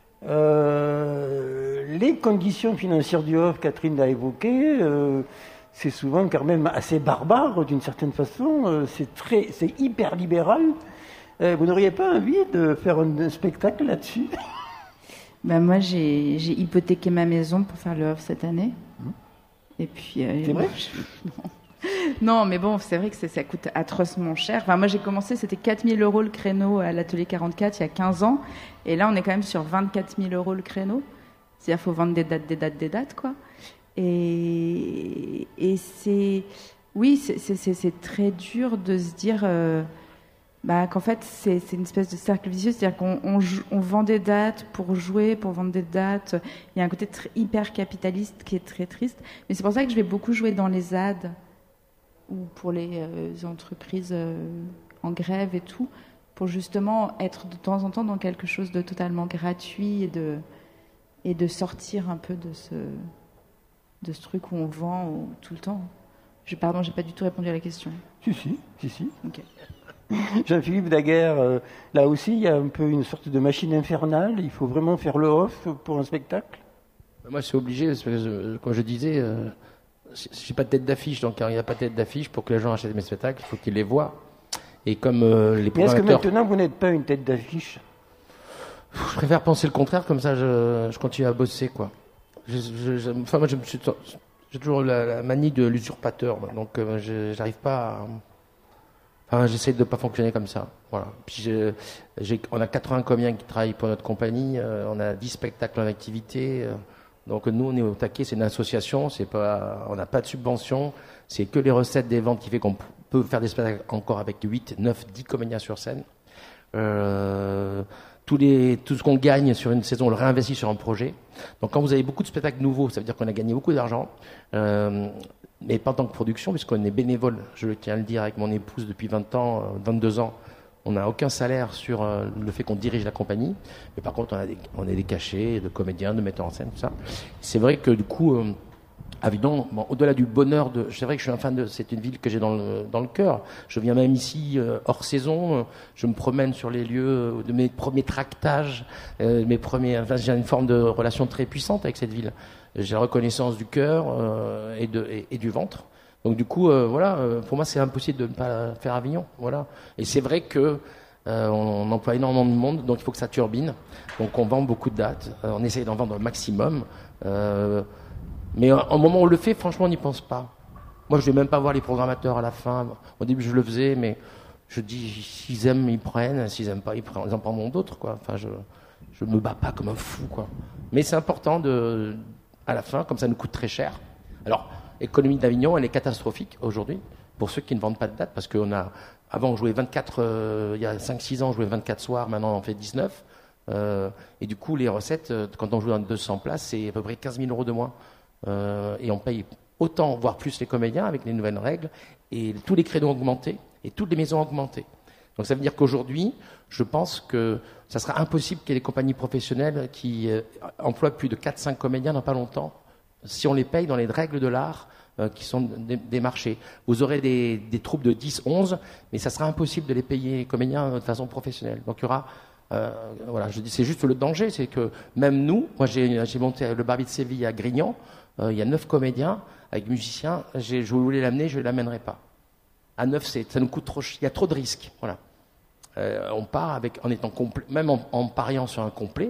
Euh, les conditions financières du off, Catherine l'a évoqué, euh, c'est souvent quand même assez barbare d'une certaine façon. Euh, c'est très, c'est hyper libéral. Euh, vous n'auriez pas envie de faire un, un spectacle là-dessus? Ben, moi, j'ai, j'ai hypothéqué ma maison pour faire le off cette année. Mmh. Et puis. Euh, c'est vrai? je... non. non, mais bon, c'est vrai que c'est, ça coûte atrocement cher. Enfin, moi, j'ai commencé, c'était quatre mille euros le créneau à l'atelier quarante-quatre il y a quinze ans. Et là, on est quand même sur vingt-quatre mille euros le créneau. C'est-à-dire qu'il faut vendre des dates, des dates, des dates, quoi. Et, et c'est... Oui, c'est, c'est, c'est, c'est très dur de se dire euh, bah, qu'en fait, c'est, c'est une espèce de cercle vicieux. C'est-à-dire qu'on on, on vend des dates pour jouer, pour vendre des dates. Il y a un côté très, hyper capitaliste qui est très triste. Mais c'est pour ça que je vais beaucoup jouer dans les A D ou pour les euh, entreprises euh, en grève et tout, pour justement être de temps en temps dans quelque chose de totalement gratuit et de, et de sortir un peu de ce, de ce truc où on vend où, tout le temps. Je, pardon, j'ai pas du tout répondu à la question. Si, si, si, si. Ok. Jean-Philippe Daguerre, euh, là aussi, il y a un peu une sorte de machine infernale. Il faut vraiment faire le off pour un spectacle. Moi, c'est obligé, parce que, euh, comme je disais, euh, j'ai pas de tête d'affiche, donc quand il n'y a pas de tête d'affiche, pour que les gens achètent mes spectacles, il faut qu'ils les voient. Et comme euh, les Mais est-ce que programmateurs... maintenant, vous n'êtes pas une tête d'affiche ? Je préfère penser le contraire, comme ça, je, je continue à bosser, quoi. Je, je, je, enfin, moi, je me suis... J'ai toujours la, la manie de l'usurpateur, donc euh, je, j'arrive pas à... Enfin, j'essaie de ne pas fonctionner comme ça. Voilà. Puis je, j'ai, on a quatre-vingts comédiens qui travaillent pour notre compagnie, euh, on a dix spectacles en activité. Euh, donc nous, on est au taquet, c'est une association, c'est pas, on n'a pas de subvention, c'est que les recettes des ventes qui fait qu'on p- peut faire des spectacles encore avec huit, neuf, dix comédiens sur scène. Euh, tous les, tout ce qu'on gagne sur une saison, on le réinvestit sur un projet. Donc quand vous avez beaucoup de spectacles nouveaux, ça veut dire qu'on a gagné beaucoup d'argent. Euh, mais pas en tant que production, puisqu'on est bénévole, je tiens à le dire, avec mon épouse depuis vingt ans, vingt-deux ans. On n'a aucun salaire sur euh, le fait qu'on dirige la compagnie, mais par contre on a des, on a des cachets de comédiens, de metteurs en scène, tout ça. C'est vrai que du coup, euh, Avignon, bon, au-delà du bonheur de... C'est vrai que je suis un fan de... C'est une ville que j'ai dans le, dans le cœur. Je viens même ici euh, hors saison, je me promène sur les lieux de mes premiers tractages, euh, mes premiers... Enfin, j'ai une forme de relation très puissante avec cette ville. J'ai la reconnaissance du cœur euh, et, de, et, et du ventre. Donc du coup, euh, voilà, euh, pour moi, c'est impossible de ne pas faire Avignon. Voilà. Et c'est vrai que euh, on, on emploie énormément de monde, donc il faut que ça turbine. Donc on vend beaucoup de dates. Euh, on essaye d'en vendre un maximum. Euh, mais euh, au moment où on le fait, franchement, on n'y pense pas. Moi, je ne vais même pas voir les programmateurs à la fin. Au début, je le faisais, mais je dis, s'ils aiment, ils prennent. S'ils n'aiment pas, ils, prennent, ils en prendront d'autres, quoi. Enfin, je je me bats pas comme un fou, quoi. Mais c'est important de... à la fin, comme ça nous coûte très cher. Alors, l'économie d'Avignon, elle est catastrophique aujourd'hui, pour ceux qui ne vendent pas de date, parce qu'on a, avant, on jouait vingt-quatre, euh, il y a cinq six ans, on jouait vingt-quatre soirs, maintenant on en fait dix-neuf. Euh, et du coup, les recettes, quand on joue dans deux cents places, c'est à peu près quinze mille euros de moins. Euh, et on paye autant, voire plus, les comédiens avec les nouvelles règles, et tous les créneaux ont augmenté, et toutes les maisons ont augmenté. Donc ça veut dire qu'aujourd'hui, je pense que ça sera impossible qu'il y ait des compagnies professionnelles qui euh, emploient plus de quatre cinq comédiens dans pas longtemps, si on les paye dans les règles de l'art euh, qui sont des, des marchés. Vous aurez des, des troupes de dix, onze, mais ça sera impossible de les payer les comédiens de façon professionnelle. Donc il y aura... Euh, voilà, je dis, c'est juste le danger, c'est que même nous, moi j'ai, j'ai monté le Barbie de Séville à Grignan, euh, il y a neuf comédiens avec musiciens, j'ai, je voulais l'amener, je ne l'amènerai pas. À neuf, c'est, ça nous coûte trop, il y a trop de risques. Voilà. Euh, on part avec, en étant complet, même en, en pariant sur un complet,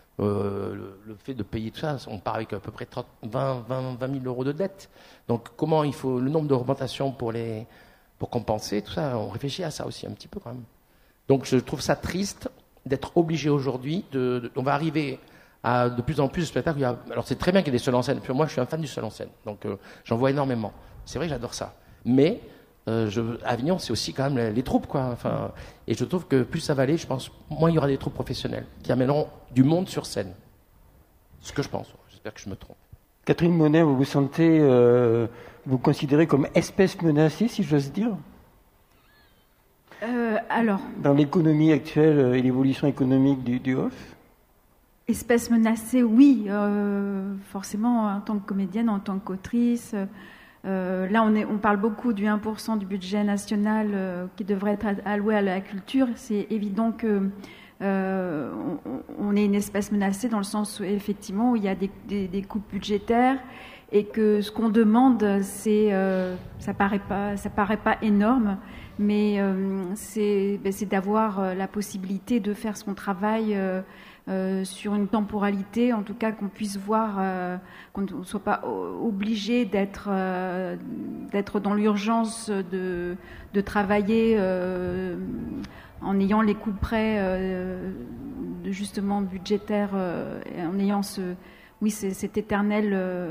euh, le, le fait de payer tout ça, on part avec à peu près trente, vingt, vingt, vingt mille euros de dette. Donc comment il faut, le nombre d'augmentations pour, les, pour compenser, tout ça, on réfléchit à ça aussi un petit peu quand même. Donc je trouve ça triste d'être obligé aujourd'hui, de, de, on va arriver à de plus en plus de spectacles. Il y a, alors c'est très bien qu'il y ait des seuls en scène, puis moi je suis un fan du seul en scène, donc euh, j'en vois énormément. C'est vrai que j'adore ça. Mais euh, je, Avignon, c'est aussi quand même les, les troupes, quoi. Enfin, et je trouve que plus ça va aller, je pense, moins il y aura des troupes professionnelles qui amèneront du monde sur scène. Ce que je pense. J'espère que je me trompe. Catherine Monet, vous vous sentez, euh, vous considérez comme espèce menacée, si j'ose dire, euh, alors, dans l'économie actuelle et l'évolution économique du, du off? Espèce menacée, oui, euh, forcément, en tant que comédienne, en tant qu'autrice. Euh, là, on, est, on parle beaucoup du un pour cent du budget national euh, qui devrait être alloué à la culture. C'est évident que euh, on, on est une espèce menacée dans le sens où, effectivement, où il y a des, des, des coupes budgétaires et que ce qu'on demande, c'est, euh, ça paraît pas, ça paraît pas énorme, mais euh, c'est, ben, c'est d'avoir la possibilité de faire son travail. Euh, Euh, sur une temporalité, en tout cas qu'on puisse voir, euh, qu'on ne soit pas obligé d'être, euh, d'être dans l'urgence de, de travailler euh, en ayant les coûts près euh, de justement budgétaires, euh, en ayant ce, oui, c'est, cet éternel euh,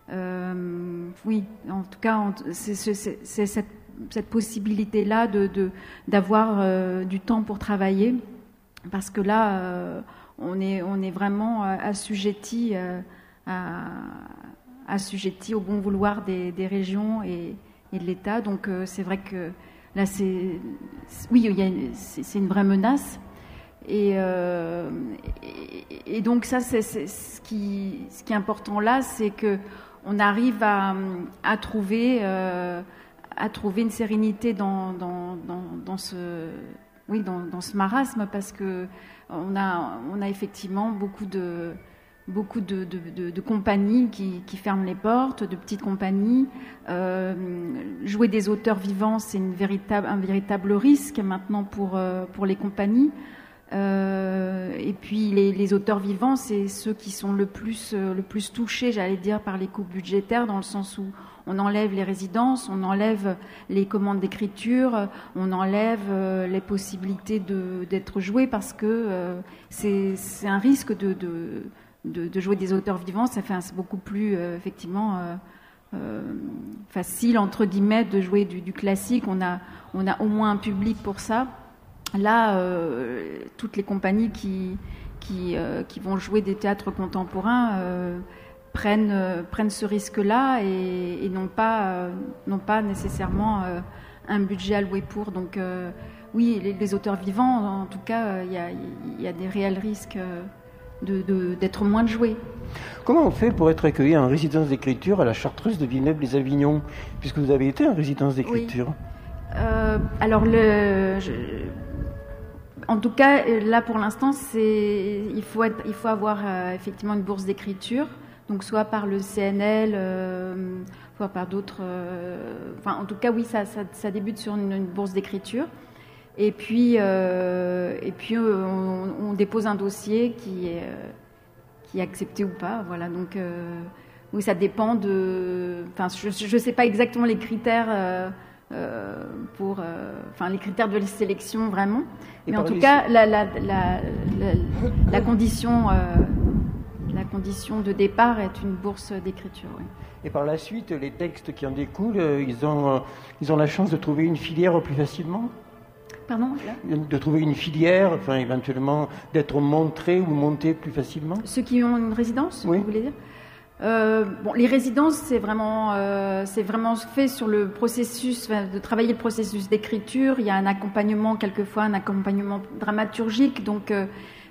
Euh, oui, en tout cas, c'est, c'est, c'est cette, cette possibilité-là de, de, d'avoir euh, du temps pour travailler, parce que là, euh, on, est, on est vraiment assujetti, euh, à, assujetti au bon vouloir des, des régions et, et de l'État. Donc euh, c'est vrai que là, c'est, oui, il y a, c'est, c'est une vraie menace. Et, euh, et, et donc ça, c'est, c'est ce qui, ce qui est important là, c'est que on arrive à, à trouver, euh, à trouver une sérénité dans, dans, dans, dans ce, oui, dans, dans ce marasme, parce que on a, on a effectivement beaucoup de, beaucoup de, de, de, de compagnies qui, qui ferment les portes, de petites compagnies. Euh, jouer des auteurs vivants, c'est une véritable, un véritable risque maintenant pour, pour les compagnies. Euh, et puis les, les auteurs vivants, c'est ceux qui sont le plus, le plus touchés, j'allais dire, par les coupes budgétaires, dans le sens où on enlève les résidences, on enlève les commandes d'écriture, on enlève euh, les possibilités de, d'être joués, parce que euh, c'est, c'est un risque de, de, de, de jouer des auteurs vivants. Ça fait un, c'est beaucoup plus euh, effectivement euh, euh, facile, entre guillemets, de jouer du, du classique. On a, on a au moins un public pour ça. Là, euh, toutes les compagnies qui, qui, euh, qui vont jouer des théâtres contemporains euh, prennent, euh, prennent ce risque-là et, et n'ont pas, euh, n'ont pas nécessairement euh, un budget alloué pour. Donc euh, oui, les, les auteurs vivants, en tout cas, il euh, y, y a des réels risques euh, de, de, d'être moins de joués. Comment on fait pour être accueilli en résidence d'écriture à la Chartreuse de Villeneuve-les-Avignon, puisque vous avez été en résidence d'écriture? Oui. Euh, alors, le... Je... En tout cas, là pour l'instant, c'est il faut être, il faut avoir euh, effectivement une bourse d'écriture, donc soit par le C N L, euh, soit par d'autres. Euh, enfin, en tout cas, oui, ça, ça, ça débute sur une, une bourse d'écriture. Et puis, euh, et puis, euh, on, on dépose un dossier qui est euh, qui est accepté ou pas. Voilà. Donc, euh, oui, ça dépend de. Enfin, je ne sais pas exactement les critères. Euh, Euh, pour, euh, enfin les critères de sélection vraiment, et mais en tout les... cas la, la, la, la, la condition, euh, la condition de départ est une bourse d'écriture. Oui. Et par la suite, les textes qui en découlent, ils ont, ils ont la chance de trouver une filière plus facilement. Pardon là De trouver une filière, enfin éventuellement d'être montrés ou montés plus facilement. Ceux qui ont une résidence, oui. Vous voulez dire? Euh, bon, les résidences, c'est vraiment, euh, c'est vraiment fait sur le processus, de travailler le processus d'écriture. Il y a un accompagnement, quelquefois un accompagnement dramaturgique, donc euh,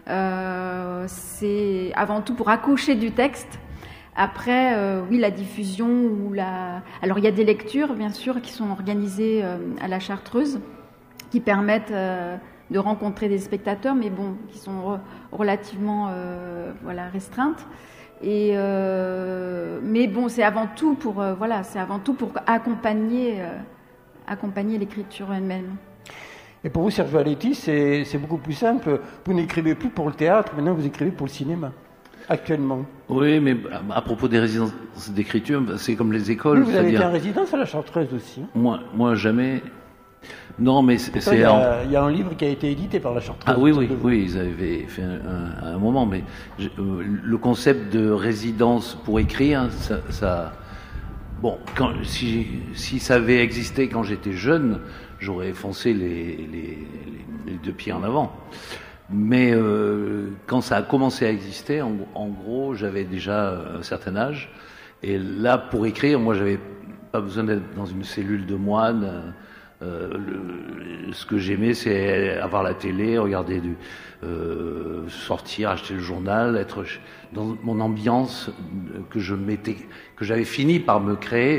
euh, c'est avant tout pour accoucher du texte. Après, euh, oui, la diffusion ou la... Alors, il y a des lectures, bien sûr, qui sont organisées euh, à la Chartreuse, qui permettent euh, de rencontrer des spectateurs, mais bon, qui sont re- relativement, euh, voilà, restreintes. Et euh, mais bon, c'est avant tout pour euh, voilà, c'est avant tout pour accompagner euh, accompagner l'écriture elle-même. Et pour vous, Sergio Aletti, c'est, c'est beaucoup plus simple. Vous n'écrivez plus pour le théâtre, maintenant vous écrivez pour le cinéma, actuellement. Oui, mais à, à propos des résidences d'écriture, c'est comme les écoles. Oui, vous avez c'est-à-dire... été en résidence à la Chartreuse aussi. Moi, moi jamais. Non, mais c'est. c'est il, y a, il y a un livre qui a été édité par la Chartreuse. Ah oui, oui, oui, ils avaient fait un, un, un moment, mais je, euh, le concept de résidence pour écrire, ça, ça bon, quand, si, si ça avait existé quand j'étais jeune, j'aurais foncé les, les, les, les deux pieds en avant. Mais euh, quand ça a commencé à exister, en, en gros, j'avais déjà un certain âge, et là, pour écrire, moi, j'avais pas besoin d'être dans une cellule de moine. Euh, le, ce que j'aimais, c'est avoir la télé, regarder du, euh, sortir, acheter le journal, être dans mon ambiance que je m'étais, que j'avais fini par me créer,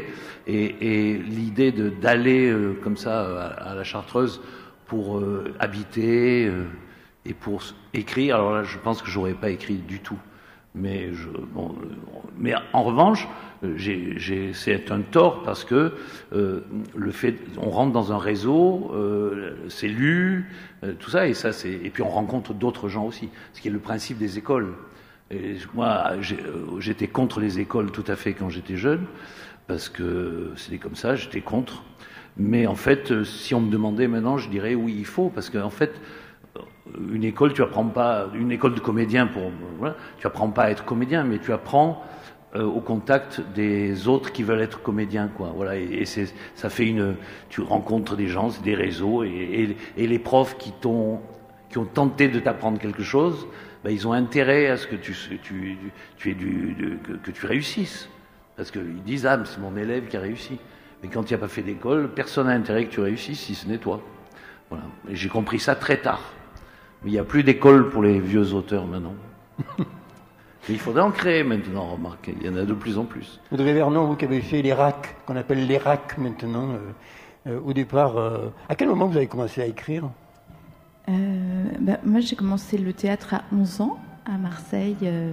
et, et l'idée de d'aller euh, comme ça à, à la Chartreuse pour euh, habiter euh, et pour écrire. Alors là, je pense que j'aurais pas écrit du tout. Mais, je, bon, mais en revanche, j'ai, j'ai, c'est un tort parce que euh, le fait, on rentre dans un réseau, euh, c'est lu, euh, tout ça, et ça, c'est, et puis on rencontre d'autres gens aussi, ce qui est le principe des écoles. Et moi, j'ai, j'étais contre les écoles tout à fait quand j'étais jeune, parce que c'était comme ça, j'étais contre. Mais en fait, si on me demandait maintenant, je dirais oui, il faut, parce qu'en fait, une école, tu apprends pas, une école de comédien pour, voilà, tu apprends pas à être comédien, mais tu apprends euh, au contact des autres qui veulent être comédiens, quoi. Voilà, et, et c'est, ça fait une, tu rencontres des gens, c'est des réseaux, et, et, et les profs qui t'ont, qui ont tenté de t'apprendre quelque chose, ben, ils ont intérêt à ce que tu, tu, tu aies du, de, que, que tu réussisses, parce qu'ils disent ah, mais c'est mon élève qui a réussi. Mais quand tu n'as pas fait d'école, personne n'a intérêt que tu réussisses, si ce n'est toi. Voilà. Et j'ai compris ça très tard. Mais il n'y a plus d'école pour les vieux auteurs maintenant. Et il faudrait en créer maintenant, remarquez. Il y en a de plus en plus. Audrey Vernon, vous qui avez fait les R A C, qu'on appelle les R A C maintenant, euh, euh, au départ, euh, à quel moment vous avez commencé à écrire? euh, bah, Moi, j'ai commencé le théâtre à onze ans, à Marseille. Euh,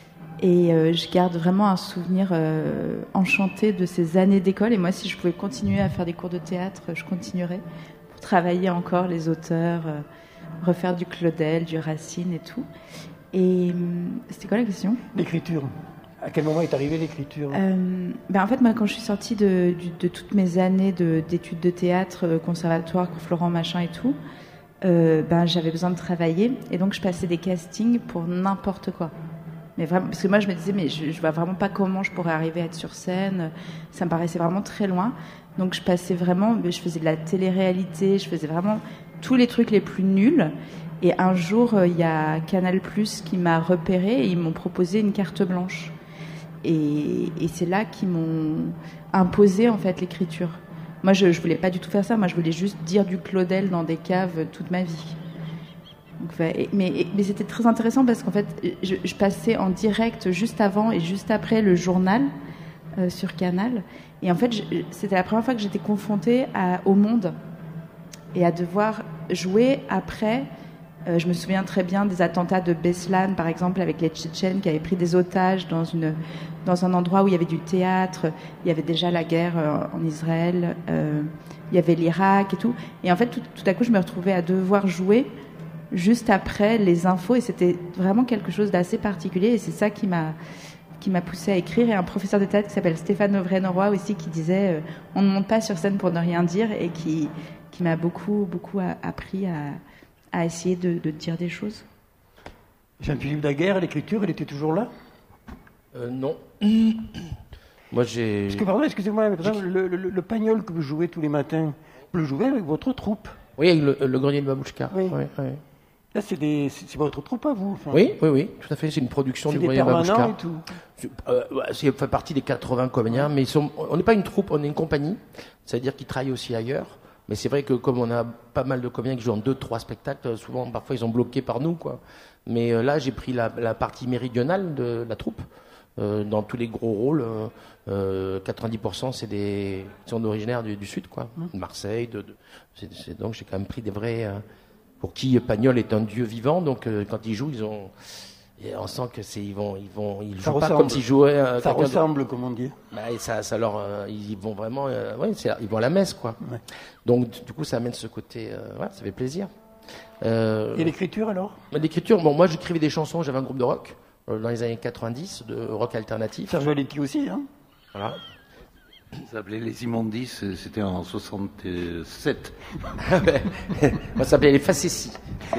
et euh, je garde vraiment un souvenir euh, enchanté de ces années d'école. Et moi, si je pouvais continuer à faire des cours de théâtre, je continuerais pour travailler encore les auteurs, euh, refaire du Claudel, du Racine et tout. Et euh, c'était quoi la question? L'écriture. À quel moment est arrivée l'écriture? euh, ben En fait, moi, quand je suis sortie de, de, de toutes mes années de, d'études de théâtre, conservatoire, Florent Machin et tout, euh, ben, j'avais besoin de travailler. Et donc, je passais des castings pour n'importe quoi. Mais vraiment, parce que moi, je me disais, mais je, je vois vraiment pas comment je pourrais arriver à être sur scène. Ça me paraissait vraiment très loin. Donc, je passais vraiment, je faisais de la télé-réalité, je faisais vraiment tous les trucs les plus nuls. Et un jour, il y a Canal Plus qui m'a repérée et ils m'ont proposé une carte blanche. Et, et c'est là qu'ils m'ont imposé, en fait, l'écriture. Moi, je, je voulais pas du tout faire ça. Moi, je voulais juste dire du Claudel dans des caves toute ma vie. Donc, mais, mais c'était très intéressant parce qu'en fait, je, je passais en direct juste avant et juste après le journal euh, sur Canal. Et en fait, je, c'était la première fois que j'étais confrontée à, au monde et à devoir jouer après. Euh, je me souviens très bien des attentats de Beslan, par exemple, avec les Tchétchènes qui avaient pris des otages dans, une, dans un endroit où il y avait du théâtre. Il y avait déjà la guerre euh, en Israël, euh, il y avait l'Irak et tout. Et en fait, tout, tout à coup, je me retrouvais à devoir jouer juste après les infos, et c'était vraiment quelque chose d'assez particulier, et c'est ça qui m'a qui m'a poussée à écrire. Et un professeur de théâtre qui s'appelle Stéphane Auvray-Noroy aussi, qui disait euh, on ne monte pas sur scène pour ne rien dire, et qui qui m'a beaucoup beaucoup appris à, à essayer de, de dire des choses. Jean-Philippe Daguerre, l'écriture, elle était toujours là? euh, Non. Moi, j'ai... Parce que, pardon, excusez-moi, mais par exemple, le, le, le pagnol que vous jouez tous les matins, vous le jouez avec votre troupe? Oui, le, le grenier de Babouchka. Oui. Oui, oui. Là, c'est, des, c'est, c'est votre troupe à vous? Enfin, oui, oui, oui, tout à fait. C'est une production c'est du des grenier de Babouchka. permanents et tout? C'est, euh, c'est fait partie des quatre-vingts comédiens, mais ils sont, on n'est pas une troupe, on est une compagnie. C'est-à-dire qu'ils travaillent aussi ailleurs. Mais c'est vrai que comme on a pas mal de comédiens qui jouent en deux, trois spectacles, souvent, parfois, ils sont bloqués par nous, quoi. Mais euh, là, j'ai pris la, la partie méridionale de la troupe. Euh, dans tous les gros rôles, euh, quatre-vingt-dix pour cent c'est des qui sont originaires du, du sud, quoi, de Marseille. De, de, c'est, c'est, donc j'ai quand même pris des vrais. Euh, pour qui Pagnol est un dieu vivant, donc euh, quand ils jouent, ils ont. Et on sent que c'est ils vont ils vont ils ça jouent ressemble. pas comme s'ils jouaient. Euh, ça ressemble, de... comme on dit. Bah, et ça, ça leur, euh, ils vont vraiment, euh, ouais, c'est, ils vont à la messe, quoi. Ouais. Donc du coup, ça amène ce côté, euh, ouais, ça fait plaisir. Euh, Et l'écriture alors? L'écriture, bon, moi j'écrivais des chansons, j'avais un groupe de rock. Dans les années quatre-vingt-dix, de rock alternatif. Serge Valetti aussi, hein? Voilà. Ça s'appelait Les Immondices, c'était en soixante-sept. Moi, ça s'appelait Les Facéties.